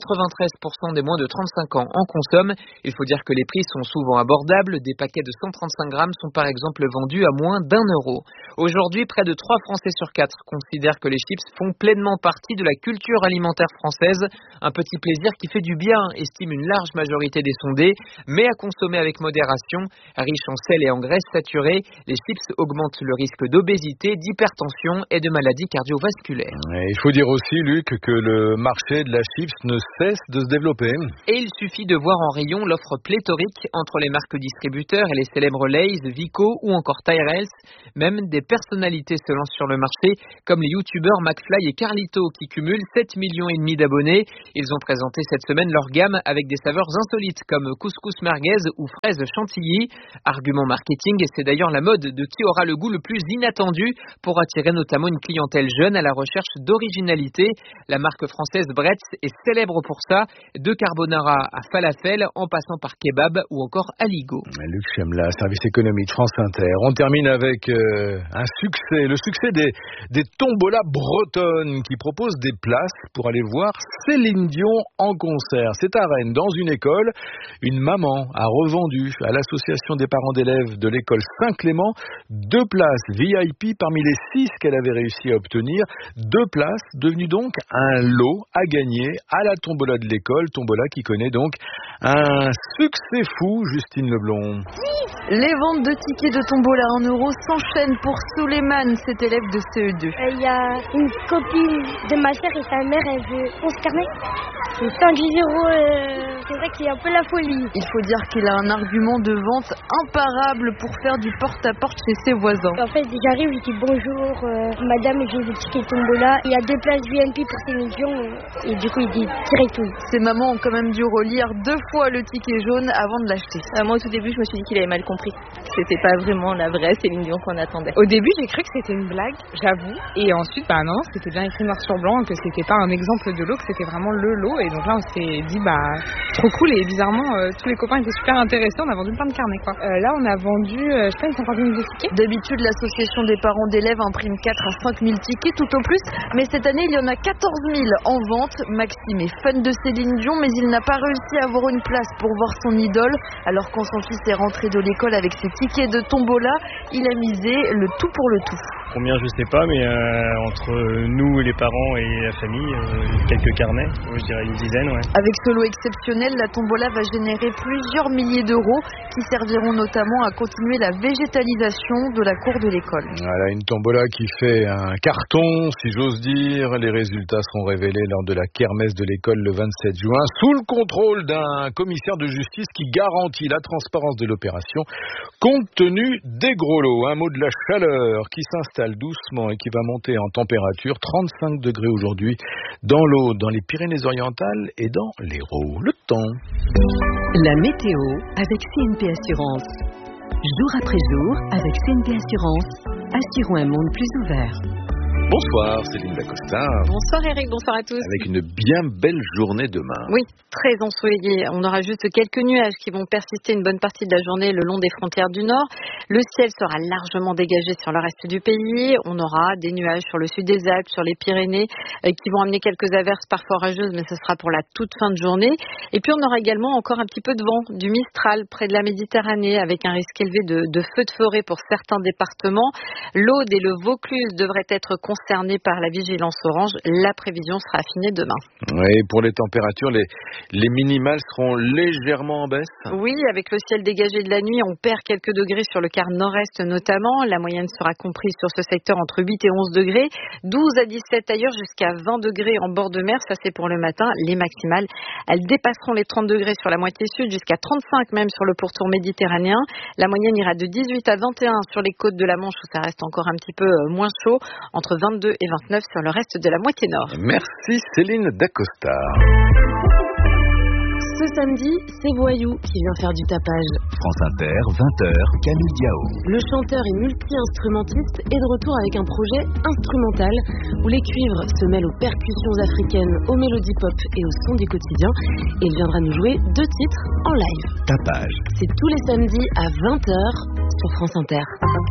93% des moins de 35 ans en consomment. Il faut dire que les prix sont souvent abordables. Des paquets de 135 grammes sont par exemple vendus à moins d'1 €. Aujourd'hui, près de 3 Français sur 4 considèrent que les chips font pleinement partie de la culture alimentaire française. Un petit plaisir qui fait du bien, estime une large majorité des sondés, mais à consommer avec modération. Riches en sel et en graisses saturées, les chips augmentent le risque d'obésité, d'hypertension et de maladies cardiovasculaires. Il faut dire aussi, Luc, que le marché de la chips ne cesse de se développer. Et il suffit de voir en rayon l'offre pléthorique entre les marques distributeurs et les célèbres Lay's, Vico ou encore Tyrells. Même des personnalités se lancent sur le marché, comme les youtubeurs McFly et Carlito qui cumulent 7,5 millions d'abonnés. Ils ont présenté cette semaine leur gamme avec des saveurs insolites comme couscous merguez ou fraises chantilly. Argument marketing, et c'est d'ailleurs la mode de qui aura le goût le plus inattendu pour attirer notamment une clientèle jeune à la recherche d'originalité. La marque française Bretz est célèbre pour ça, de carbonara à falafel en passant par kebab ou encore aligot. Luc Chemla, service économique France Inter. On termine avec un succès, le succès des tombolas bretonnes qui proposent des places pour aller voir Céline Dion en concert. C'est à Rennes, dans une école, une maman a revendu à l'association des parents d'élèves de l'école Saint-Clément 2 places VIP parmi les 6 qu'elle avait réussi à obtenir. 2 places devenues donc un lot à gagner à la tombola de l'école, tombola qui connaît donc un succès fou, Justine Leblond. Les ventes de tickets de tombola en euros s'enchaînent pour Souleymane, cet élève de CE2. Il y a une copine de ma sœur et sa mère, elle veut 11 carnets. C'est 110 €, c'est vrai que c'est un peu la folie. Il faut dire qu'il a un argument de vente imparable pour faire du porte-à-porte chez ses voisins. En fait, j'arrive, je dis bonjour, madame, j'ai des tickets tombola. Il y a 2 places VIP pour Céline Dion, et du coup, il dit direct oui. Ces mamans ont quand même dû relire 2 fois le ticket jaune avant de l'acheter. Moi, au tout début, je me suis dit qu'il avait mal compris. C'était pas vraiment la vraie Céline Dion qu'on attendait. Au début, j'ai cru que c'était une blague, j'avoue. Et ensuite, non, c'était bien écrit noir sur blanc, que c'était pas un exemple de lot, que c'était vraiment le lot. Et donc là, on s'est dit, trop cool. Et bizarrement, tous les copains étaient super intéressés. On a vendu plein de carnets, quoi. Là, on a vendu, une 50 000 tickets. D'habitude, l'association des parents d'élèves imprime 4 à 5 000 tickets tout au plus. Mais cette année, il y en a 14 000 en vente. Maxime est fan de Céline Dion, mais il n'a pas réussi à avoir une place pour voir son idole. Alors quand son fils est rentré de l'école avec ses tickets de tombola, il a misé le tout pour le tout. Combien, je sais pas, mais entre nous, les parents et la famille, quelques carnets, je dirais une dizaine, ouais. Avec ce lot exceptionnel, la tombola va générer plusieurs milliers d'euros qui serviront notamment à continuer la végétalisation de la cour de l'école. Voilà, une tombola qui fait un carton, si j'ose dire. Les résultats seront révélés lors de la kermesse de l'école le 27 juin, sous le contrôle d'un commissaire de justice qui garantit la transparence de l'opération, compte tenu des gros lots. Un mot de la chaleur qui s'installe doucement et qui va monter en température. 35 degrés aujourd'hui dans l'Aude, dans les Pyrénées-Orientales et dans l'Hérault. Le temps. La météo avec CNP Assurance. Jour après jour, avec CNP Assurance, assurons un monde plus ouvert. Bonsoir Céline Dacosta. Bonsoir Eric, bonsoir à tous. Avec une bien belle journée demain. Oui, très ensoleillé. On aura juste quelques nuages qui vont persister une bonne partie de la journée le long des frontières du Nord. Le ciel sera largement dégagé sur le reste du pays. On aura des nuages sur le sud des Alpes, sur les Pyrénées, qui vont amener quelques averses parfois orageuses, mais ce sera pour la toute fin de journée. Et puis on aura également encore un petit peu de vent, du Mistral près de la Méditerranée, avec un risque élevé de feux de forêt pour certains départements. L'Aude et le Vaucluse devraient être concernés par la vigilance orange. La prévision sera affinée demain. Oui, pour les températures, les minimales seront légèrement en baisse. Oui, avec le ciel dégagé de la nuit, on perd quelques degrés sur le quart nord-est notamment. La moyenne sera comprise sur ce secteur entre 8 et 11 degrés, 12 à 17 ailleurs, jusqu'à 20 degrés en bord de mer. Ça, c'est pour le matin. Les maximales, elles dépasseront les 30 degrés sur la moitié sud, jusqu'à 35 même sur le pourtour méditerranéen. La moyenne ira de 18 à 21 sur les côtes de la Manche, où ça reste encore un petit peu moins chaud, entre 22 et 29 sur le reste de la moitié nord. Merci Céline Dacosta. Ce samedi, c'est Voyou qui vient faire du tapage. France Inter, 20h, Camille Diao. Le chanteur et multi-instrumentiste est de retour avec un projet instrumental où les cuivres se mêlent aux percussions africaines, aux mélodies pop et aux sons du quotidien. Et il viendra nous jouer 2 titres en live. Tapage. C'est tous les samedis à 20h sur France Inter.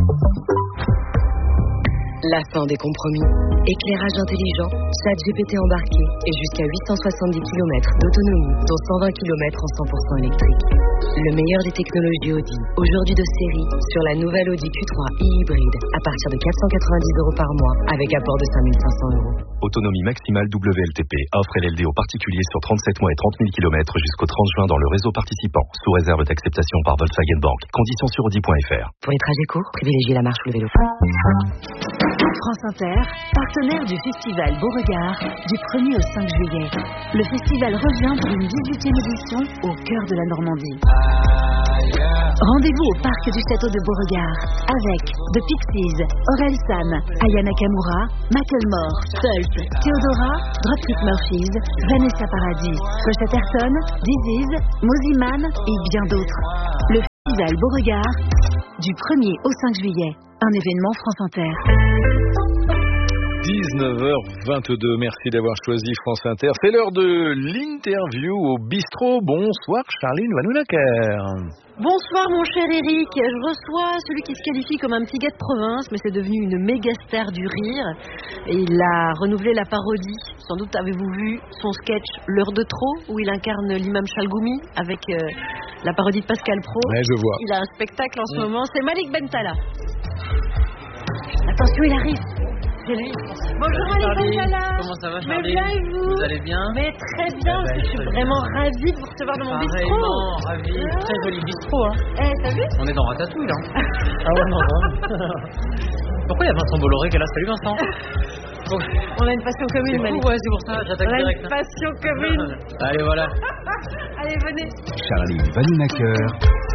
La fin des compromis. Éclairage intelligent, ChatGPT embarqué et jusqu'à 870 km d'autonomie, dont 120 km en 100% électrique. Le meilleur des technologies Audi, aujourd'hui de série, sur la nouvelle Audi Q3 e-hybride, à partir de 490 € par mois, avec apport de 5 500 €. Autonomie maximale WLTP. Offre LLD aux particuliers sur 37 mois et 30 000 km jusqu'au 30 juin dans le réseau participant, sous réserve d'acceptation par Volkswagen Bank. Conditions sur Audi.fr. Pour les trajets courts, privilégiez la marche ou le vélo. France Inter, partenaire du festival Beauregard du 1er au 5 juillet. Le festival revient pour une 18e édition au cœur de la Normandie. Rendez-vous au parc du château de Beauregard avec The Pixies, Orelsan, Aya Nakamura, Macklemore, Pulp, Theodora, Dropkick Murphys, Vanessa Paradis, Josh Atherton, Disease, Moziman et bien d'autres. Le festival Beauregard du 1er au 5 juillet. Un événement France Inter. 19h22, merci d'avoir choisi France Inter. C'est l'heure de l'interview au bistrot. Bonsoir Charline Vanhoenacker. Bonsoir mon cher Eric, je reçois celui qui se qualifie comme un petit gars de province, mais c'est devenu une méga star du rire. Et il a renouvelé la parodie. Sans doute avez-vous vu son sketch L'heure de trop, où il incarne l'imam Chalgoumi avec la parodie de Pascal Praud. Ouais, je vois. Il a un spectacle en ce moment, c'est Malik Bentala. Attention, il arrive. C'est lui. Bonjour Malik Bentala. Comment ça va Charlie? Mais bien et vous? Vous allez bien? Mais très bien, parce que je suis vraiment ravie de vous recevoir dans mon bistrot. Vraiment ravie, très joli bistrot hein. T'as vu? On est dans Ratatouille là. Ah ouais, non. Pourquoi il y a Vincent Bolloré qui est là? Salut Vincent. On a une passion commune, Malik. Ouais, c'est pour ça, j'attaque direct. On a une passion commune. Allez, voilà. Allez, venez. Charline Vanhoenacker.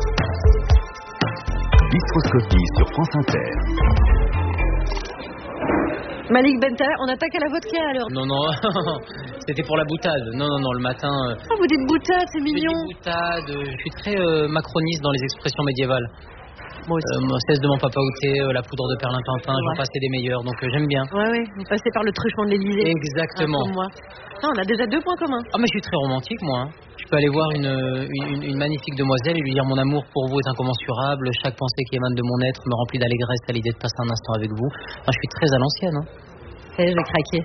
Bistroscopie sur France Inter. Malik Bentala, on attaque à la vodka alors? Non, c'était pour la boutade. Non, le matin. Ah, vous dites boutade, c'est mignon. Je dis boutade, je suis très macroniste dans les expressions médiévales. Moi aussi. Cesse de m'en papaouter, la poudre de perlimpinpin, j'en passais des meilleurs, donc j'aime bien. Ouais, vous passez par le truchement de l'Élysée. Exactement. Comme moi. Non, on a déjà 2 points communs. Ah, mais je suis très romantique, moi. Je peux aller voir une magnifique demoiselle et lui dire mon amour pour vous est incommensurable, chaque pensée qui émane de mon être me remplit d'allégresse à l'idée de passer un instant avec vous. Enfin, je suis très à l'ancienne. Hein. Je vais craquer.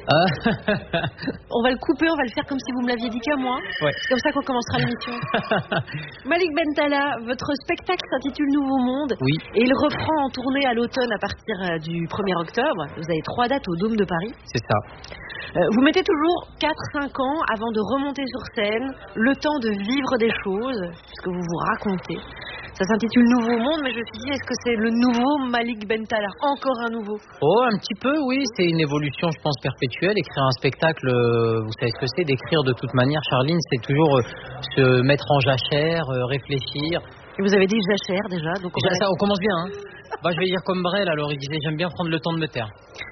On va le couper, on va le faire comme si vous me l'aviez dit qu'à moi. Ouais. C'est comme ça qu'on commencera l'émission. Malik Bentala, votre spectacle s'intitule Nouveau Monde. Oui. Et il reprend en tournée à l'automne à partir du 1er octobre. Vous avez 3 dates au Dôme de Paris. C'est ça. Vous mettez toujours 4-5 ans avant de remonter sur scène, le temps de vivre des choses, ce que vous vous racontez. Ça s'intitule Nouveau Monde, mais je me suis dit, est-ce que c'est le nouveau Malik Bentala? Encore un nouveau? Oh, un petit peu, oui. C'est une évolution, je pense, perpétuelle. Écrire un spectacle, vous savez ce que c'est, d'écrire de toute manière, Charline, c'est toujours se mettre en jachère, réfléchir. Et vous avez dit jachère déjà, donc on commence bien, hein. Je vais dire comme Brel, alors il disait, j'aime bien prendre le temps de me taire.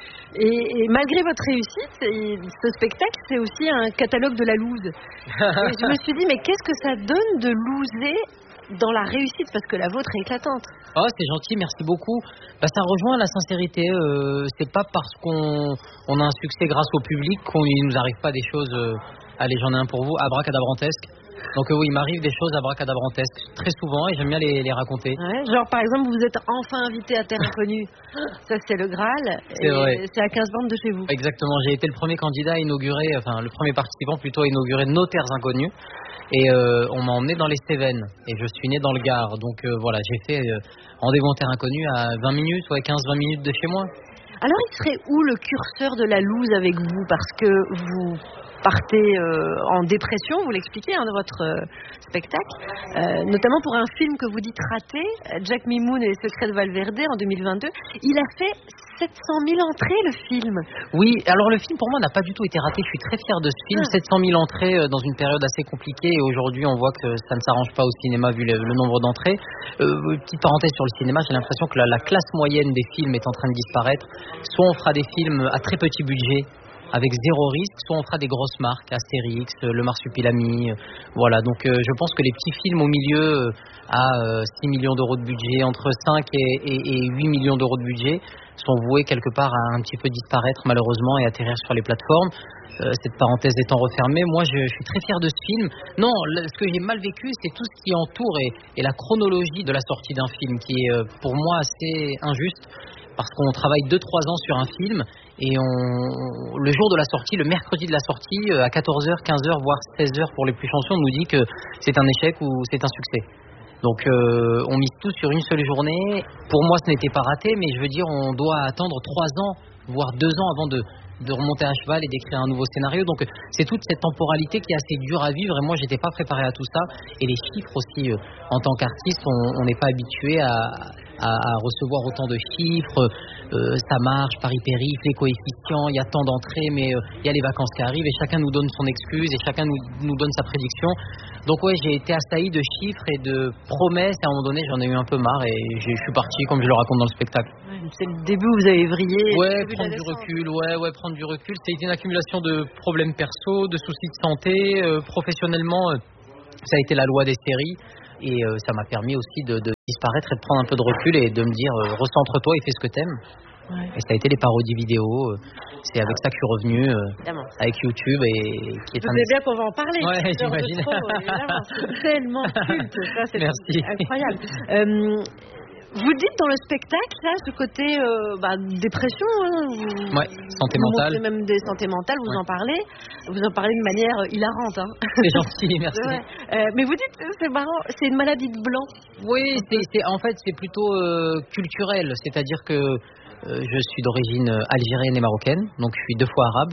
Et malgré votre réussite, ce spectacle, c'est aussi un catalogue de la loose. Et je me suis dit, mais qu'est-ce que ça donne de loser dans la réussite, parce que la vôtre est éclatante. Oh, c'est gentil, merci beaucoup. Ça rejoint la sincérité. C'est pas parce qu'on a un succès grâce au public qu'il nous arrive pas des choses. Allez, j'en ai un pour vous, abracadabrantesques. Donc oui, il m'arrive des choses abracadabrantesques très souvent et j'aime bien les raconter. Ouais, genre par exemple, vous êtes enfin invité à Terre Inconnue. Ça c'est le Graal. C'est vrai. C'est à 15 bornes de chez vous. Exactement. J'ai été le premier candidat à inaugurer, enfin le premier participant plutôt à inaugurer nos Terres Inconnues. Et on m'a emmené dans les Cévennes et je suis né dans le Gard. Donc voilà, j'ai fait rendez-vous en Terre Inconnue à 20 minutes, 15-20 minutes de chez moi. Alors il serait où le curseur de la loose avec vous? Parce que vous partez en dépression, vous l'expliquez dans votre spectacle, notamment pour un film que vous dites raté, Jack Mimoun et les secrets de Valverde en 2022. Il a fait 700 000 entrées le film. Oui, alors le film pour moi n'a pas du tout été raté, je suis très fier de ce film. 700 000 entrées dans une période assez compliquée et aujourd'hui on voit que ça ne s'arrange pas au cinéma vu le nombre d'entrées. Petite parenthèse sur le cinéma, j'ai l'impression que la classe moyenne des films est en train de disparaître. Soit on fera des films à très petit budget avec 0 risque, soit on fera des grosses marques, Astérix, le Marsupilami, voilà. Donc je pense que les petits films au milieu à 6 millions d'euros de budget, entre 5 et 8 millions d'euros de budget, sont voués quelque part à un petit peu disparaître malheureusement et atterrir sur les plateformes. Cette parenthèse étant refermée, moi je suis très fier de ce film. Non, ce que j'ai mal vécu, c'est tout ce qui entoure et la chronologie de la sortie d'un film qui est pour moi assez injuste. Parce qu'on travaille 2-3 ans sur un film et le jour de la sortie, le mercredi de la sortie, à 14h, 15h, voire 16h pour les plus chanceux, on nous dit que c'est un échec ou c'est un succès. Donc on mise tout sur une seule journée. Pour moi, ce n'était pas raté, mais je veux dire, on doit attendre 3 ans, voire 2 ans avant de remonter à cheval et d'écrire un nouveau scénario. Donc c'est toute cette temporalité qui est assez dure à vivre et moi, j'étais pas préparé à tout ça. Et les chiffres aussi, en tant qu'artiste, on n'est pas habitué à recevoir autant de chiffres, ça marche, Paris-Périph, les coefficients, il y a tant d'entrées, mais il y a les vacances qui arrivent et chacun nous donne son excuse et chacun nous donne sa prédiction. Donc ouais, j'ai été assailli de chiffres et de promesses et à un moment donné, j'en ai eu un peu marre et je suis parti comme je le raconte dans le spectacle. C'est le début où vous avez vrillé. Ouais, prendre du recul, prendre du recul. C'était une accumulation de problèmes perso, de soucis de santé, professionnellement, ça a été la loi des séries. Et ça m'a permis aussi de disparaître et de prendre un peu de recul et de me dire recentre-toi et fais ce que t'aimes. Ouais. Et ça a été les parodies vidéo, c'est avec ça que je suis revenu, avec YouTube et qui est Vous savez bien qu'on va en parler. Ouais, j'imagine. C'est tellement culte, ça, c'est Merci. incroyable. Vous dites dans le spectacle, là, ce côté dépression, santé vous mentale. montrez même des santé mentales, vous en parlez de manière hilarante. Hein. C'est gentil, merci. Mais vous dites, c'est marrant, c'est une maladie de blanc. Oui, en fait, c'est plutôt culturel, c'est-à-dire que je suis d'origine algérienne et marocaine, donc je suis 2 fois arabe.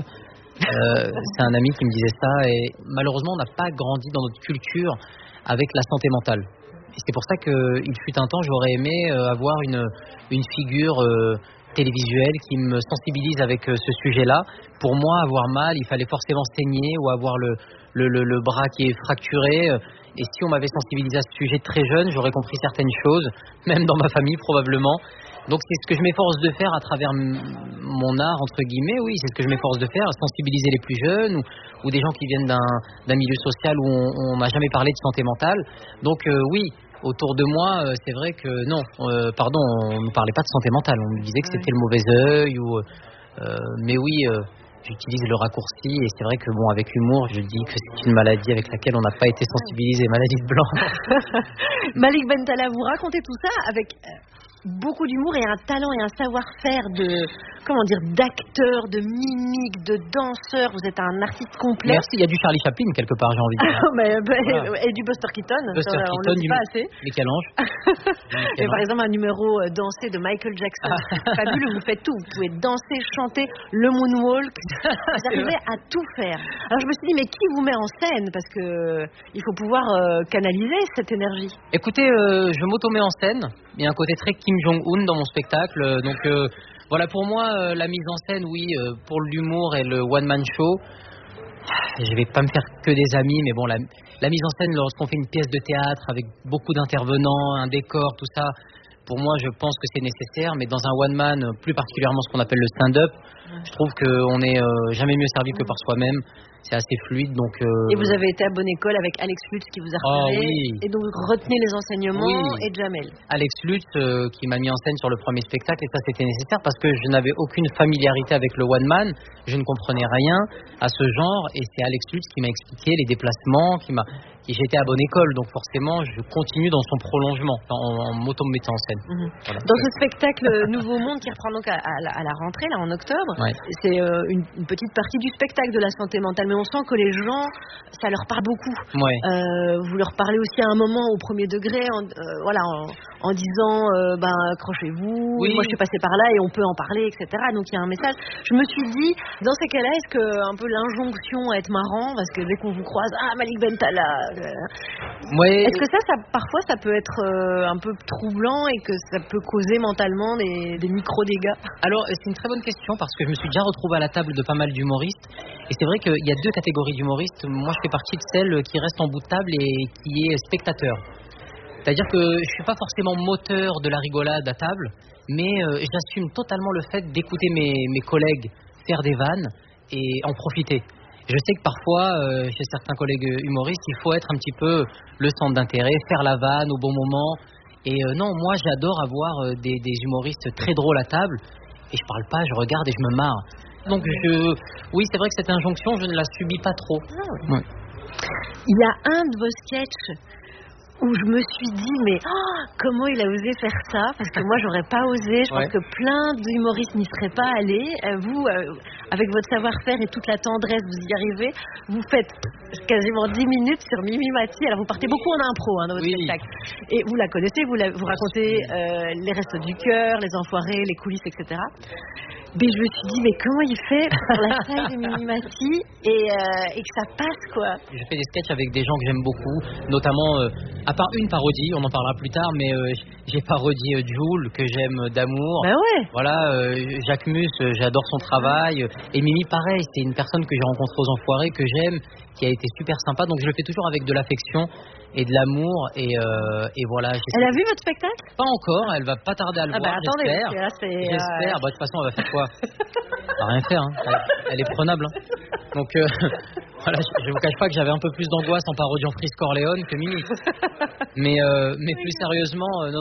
C'est un ami qui me disait ça, et malheureusement, on n'a pas grandi dans notre culture avec la santé mentale. Et c'est pour ça qu'il fut un temps, j'aurais aimé avoir une figure télévisuelle qui me sensibilise avec ce sujet-là. Pour moi, avoir mal, il fallait forcément saigner ou avoir le bras qui est fracturé. Et si on m'avait sensibilisé à ce sujet très jeune, j'aurais compris certaines choses, même dans ma famille probablement. Donc c'est ce que je m'efforce de faire à travers mon art, entre guillemets, oui, c'est ce que je m'efforce de faire, sensibiliser les plus jeunes ou des gens qui viennent d'un milieu social où on n'a jamais parlé de santé mentale. Donc oui, autour de moi, c'est vrai que non, on ne nous parlait pas de santé mentale, on nous disait que c'était le mauvais œil, mais oui, j'utilise le raccourci et c'est vrai que bon, avec humour, je dis que c'est une maladie avec laquelle on n'a pas été sensibilisé, maladie de blanc. Malik Bentala, vous racontez tout ça avec beaucoup d'humour et un talent et un savoir-faire d'acteur, de mimique, de danseur. Vous êtes un artiste complet. Merci, il y a du Charlie Chaplin quelque part, j'ai envie de dire. Voilà. Et du Buster Keaton. Buster on Keaton, le dit pas assez. Michel-Ange. Et par exemple, un numéro dansé de Michael Jackson. Fabuleux, vous faites tout. Vous pouvez danser, chanter, le moonwalk. Vous arrivez à tout faire. Alors je me suis dit, mais qui vous met en scène? Parce que il faut pouvoir canaliser cette énergie. Écoutez, je m'auto-mets en scène. Il y a un côté très Kim Jong-un dans mon spectacle. Donc voilà, pour moi, la mise en scène, oui, pour l'humour et le one-man show, je vais pas me faire que des amis, mais bon, la mise en scène, lorsqu'on fait une pièce de théâtre avec beaucoup d'intervenants, un décor, tout ça, pour moi, je pense que c'est nécessaire, mais dans un one-man, plus particulièrement ce qu'on appelle le stand-up, je trouve qu'on n'est jamais mieux servi que par soi-même. C'est assez fluide, donc... Et vous avez été à bonne école avec Alex Lutz qui vous a repéré, et donc retenez les enseignements, et Jamel. Alex Lutz qui m'a mis en scène sur le premier spectacle, et ça c'était nécessaire parce que je n'avais aucune familiarité avec le one man, je ne comprenais rien à ce genre, et c'est Alex Lutz qui m'a expliqué les déplacements, j'étais à bonne école, donc forcément je continue dans son prolongement, en m'auto-mettant en scène. Voilà. Dans ce spectacle Nouveau Monde qui reprend donc à la rentrée, là en octobre, c'est une petite partie du spectacle de la santé mentale, mais on sent que les gens, ça leur parle beaucoup. Vous leur parlez aussi à un moment au premier degré, en disant, accrochez-vous, moi je suis passée par là et on peut en parler, etc. Donc il y a un message. Je me suis dit, dans ces cas-là, est-ce que un peu l'injonction à être marrant, parce que dès qu'on vous croise, Malik Bentala, est-ce que ça parfois ça peut être un peu troublant et que ça peut causer mentalement des micro-dégâts? Alors c'est une très bonne question parce que je me suis déjà retrouvée à la table de pas mal d'humoristes et c'est vrai qu'il y a 2 catégories d'humoristes. Moi je fais partie de celle qui reste en bout de table et qui est spectateur. C'est-à-dire que je suis pas forcément moteur de la rigolade à table, mais j'assume totalement le fait d'écouter mes collègues faire des vannes et en profiter. Je sais que parfois, chez certains collègues humoristes, il faut être un petit peu le centre d'intérêt, faire la vanne au bon moment. Et non, moi j'adore avoir des humoristes très drôles à table et je parle pas, je regarde et je me marre. Donc oui, c'est vrai que cette injonction, je ne la subis pas trop. Il y a un de vos sketchs où je me suis dit, mais comment il a osé faire ça? Parce que moi, j'aurais pas osé. Je pense que plein d'humoristes n'y seraient pas allés. Vous, avec votre savoir-faire et toute la tendresse, vous y arrivez. Vous faites quasiment 10 minutes sur Mimi Mati. Alors, vous partez beaucoup en impro dans votre spectacle. Et vous la connaissez, vous racontez les restos du cœur, les enfoirés, les coulisses, etc. Mais je me suis dit, mais comment il fait pour la taille de Mimi Mati et que ça passe, quoi? J'ai fait des sketchs avec des gens que j'aime beaucoup, notamment, à part une parodie, on en parlera plus tard, mais j'ai parodié Jul, que j'aime d'amour. Voilà, Jacques Mus, j'adore son travail. Et Mimi, pareil, c'est une personne que j'ai rencontrée aux Enfoirés, que j'aime, qui a été super sympa. Donc je le fais toujours avec de l'affection et de l'amour. Et voilà. Elle a vu votre spectacle? Pas encore, elle va pas tarder à le voir, j'espère. J'espère. De toute façon, elle va faire quoi? Elle va rien faire, hein. Elle est prenable. Hein. Donc voilà, je vous cache pas que j'avais un peu plus d'angoisse en parodiant Frisk Corleone que Mimi. Mais plus sérieusement,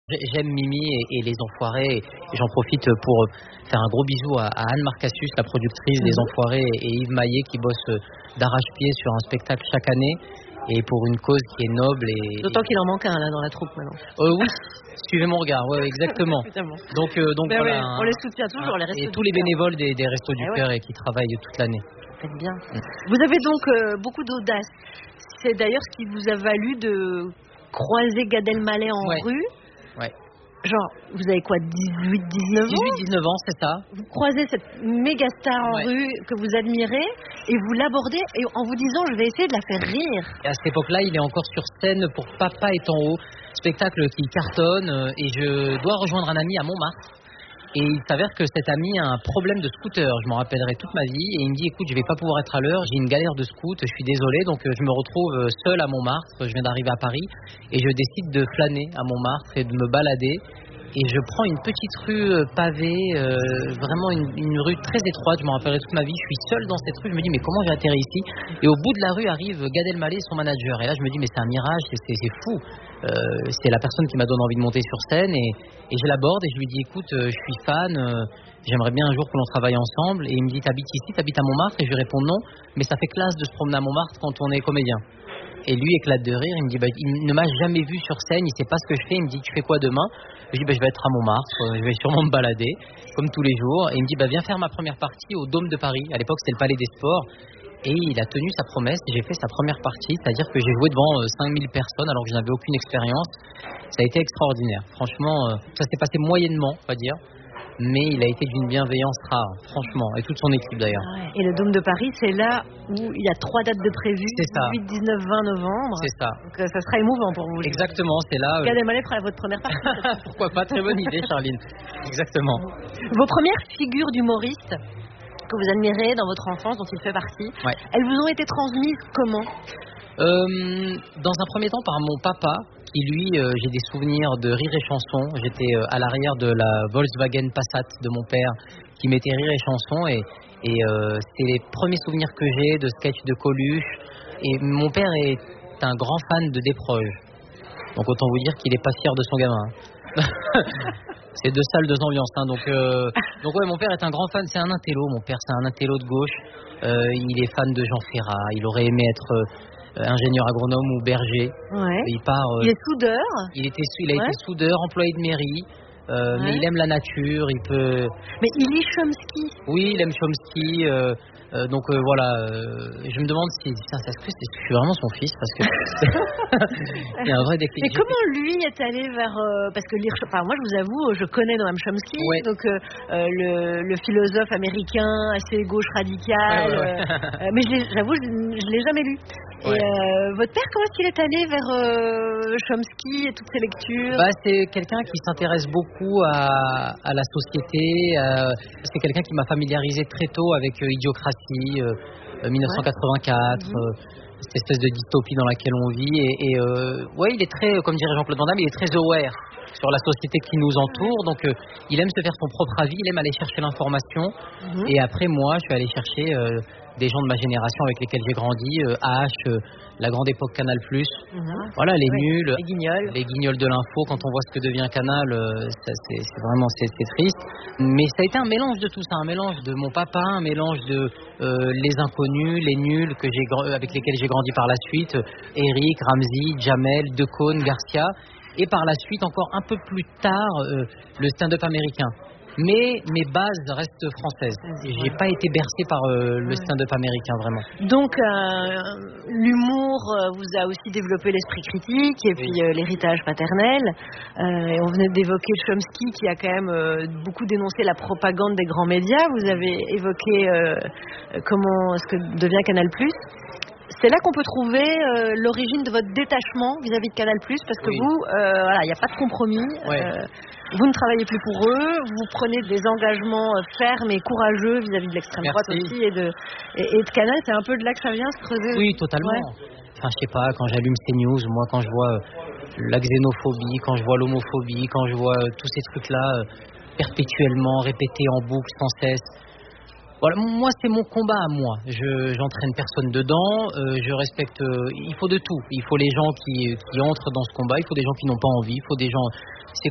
J'aime Mimi et les Enfoirés et j'en profite pour faire un gros bisou à Anne Marcassus, la productrice des Enfoirés, et Yves Maillet qui bosse d'arrache-pied sur un spectacle chaque année et pour une cause qui est noble. D'autant qu'il en manque un là dans la troupe maintenant. Oui, suivez mon regard, ouais, exactement. Donc voilà, on les soutient toujours, les Restos et tous les bénévoles des Restos du Cœur et qui travaillent toute l'année. Faites bien. Vous avez donc beaucoup d'audace. C'est d'ailleurs ce qui vous a valu de croiser Gad Elmaleh en rue. Ouais. Genre, vous avez quoi, 18-19 ans 18-19 ans, c'est ça. Vous croisez cette méga star en rue que vous admirez et vous l'abordez en vous disant je vais essayer de la faire rire. Et à cette époque-là, il est encore sur scène pour Papa est en haut, spectacle qui cartonne et je dois rejoindre un ami à Montmartre. Et il s'avère que cet ami a un problème de scooter, je m'en rappellerai toute ma vie. Et il me dit, écoute, je vais pas pouvoir être à l'heure, j'ai une galère de scoot, je suis désolé. Donc je me retrouve seul à Montmartre, je viens d'arriver à Paris. Et je décide de flâner à Montmartre et de me balader. Et je prends une petite rue pavée, vraiment une rue très étroite, je m'en rappellerai toute ma vie. Je suis seul dans cette rue, je me dis, mais comment j'ai atterri ici? Et au bout de la rue arrive Gad Elmaleh et son manager. Et là, je me dis, mais c'est un mirage, c'est fou. C'est la personne qui m'a donné envie de monter sur scène et je l'aborde et je lui dis écoute je suis fan, j'aimerais bien un jour que l'on travaille ensemble. Et il me dit t'habites ici, t'habites à Montmartre? Et je lui réponds non, mais ça fait classe de se promener à Montmartre quand on est comédien. Et lui éclate de rire, il me dit il ne m'a jamais vu sur scène, il sait pas ce que je fais. Il me dit tu fais quoi demain? Je dis je vais être à Montmartre, je vais sûrement me balader comme tous les jours. Et il me dit viens faire ma première partie au Dôme de Paris. À l'époque c'était le Palais des Sports. Et il a tenu sa promesse, j'ai fait sa première partie, c'est-à-dire que j'ai joué devant 5000 personnes alors que je n'avais aucune expérience. Ça a été extraordinaire, franchement, ça s'est passé moyennement, on va dire, mais il a été d'une bienveillance rare, franchement, et toute son équipe d'ailleurs. Et le Dôme de Paris, c'est là où il y a 3 dates de prévues, 18, 19, 20 novembre. C'est ça. Donc ça sera émouvant pour vous. Exactement, c'est là. Gad Elmaleh fera votre première partie. Pourquoi pas, très bonne idée Charline. Exactement. Vos premières figures d'humoristes que vous admirez dans votre enfance, dont il fait partie, elles vous ont été transmises comment? Dans un premier temps par mon papa, qui lui, j'ai des souvenirs de Rire et Chanson. J'étais à l'arrière de la Volkswagen Passat de mon père, qui mettait Rire et Chanson, et c'est les premiers souvenirs que j'ai de sketch de Coluche. Et mon père est un grand fan de Desproges, donc autant vous dire qu'il est pas fier de son gamin. C'est 2 salles, 2 ambiances, hein. Donc ouais, mon père est un grand fan, c'est un intello, mon père c'est un intello de gauche, il est fan de Jean Ferrat, il aurait aimé être ingénieur agronome ou berger. Il est soudeur. Il a été soudeur, employé de mairie, mais il aime la nature, il peut... Mais il lit Chomsky. Oui, il aime Chomsky, donc voilà, je me demande si ça se fait, est-ce que je suis vraiment son fils, parce que il y a un vrai déclic. Mais comment lui est allé vers parce que lire, moi je vous avoue, je connais Noam Chomsky, donc le philosophe américain assez gauche radical, mais j'avoue je l'ai jamais lu. Et votre père, comment est-ce qu'il est allé vers Chomsky et toutes ses lectures? C'est quelqu'un qui s'intéresse beaucoup à la société, c'est quelqu'un qui m'a familiarisé très tôt avec Idiocratie, 1984, cette espèce de dystopie dans laquelle on vit, et il est très, comme dirait Jean-Claude Van Damme, il est très aware sur la société qui nous entoure, donc il aime se faire son propre avis, il aime aller chercher l'information, et après moi je suis allé chercher des gens de ma génération avec lesquels j'ai grandi, H, la grande époque Canal+, voilà, les nuls, les guignols de l'info. Quand on voit ce que devient Canal, c'est vraiment c'est triste, mais ça a été un mélange de tout ça, un mélange de mon papa, un mélange de les inconnus, les nuls avec lesquels j'ai grandi par la suite, Eric, Ramzy, Jamel, Decaune, Garcia, et par la suite encore un peu plus tard le stand-up américain. Mais mes bases restent françaises. J'ai pas été bercé par le stand-up américain, vraiment. Donc l'humour vous a aussi développé l'esprit critique et puis l'héritage paternel. Et on venait d'évoquer Chomsky qui a quand même beaucoup dénoncé la propagande des grands médias. Vous avez évoqué comment ce que devient Canal+. C'est là qu'on peut trouver l'origine de votre détachement vis-à-vis de Canal+, parce que vous, il n'y a pas de compromis. Vous ne travaillez plus pour eux, vous prenez des engagements fermes et courageux vis-à-vis de l'extrême droite aussi et de Canal. C'est un peu de là que ça vient se creuser. Oui, totalement. Enfin, je sais pas, quand j'allume CNews, moi, quand je vois la xénophobie, quand je vois l'homophobie, quand je vois tous ces trucs-là perpétuellement répétés en boucle sans cesse. Voilà, moi c'est mon combat à moi. J'entraîne personne dedans. Je respecte. Il faut de tout. Il faut les gens qui entrent dans ce combat. Il faut des gens qui n'ont pas envie. Il faut des gens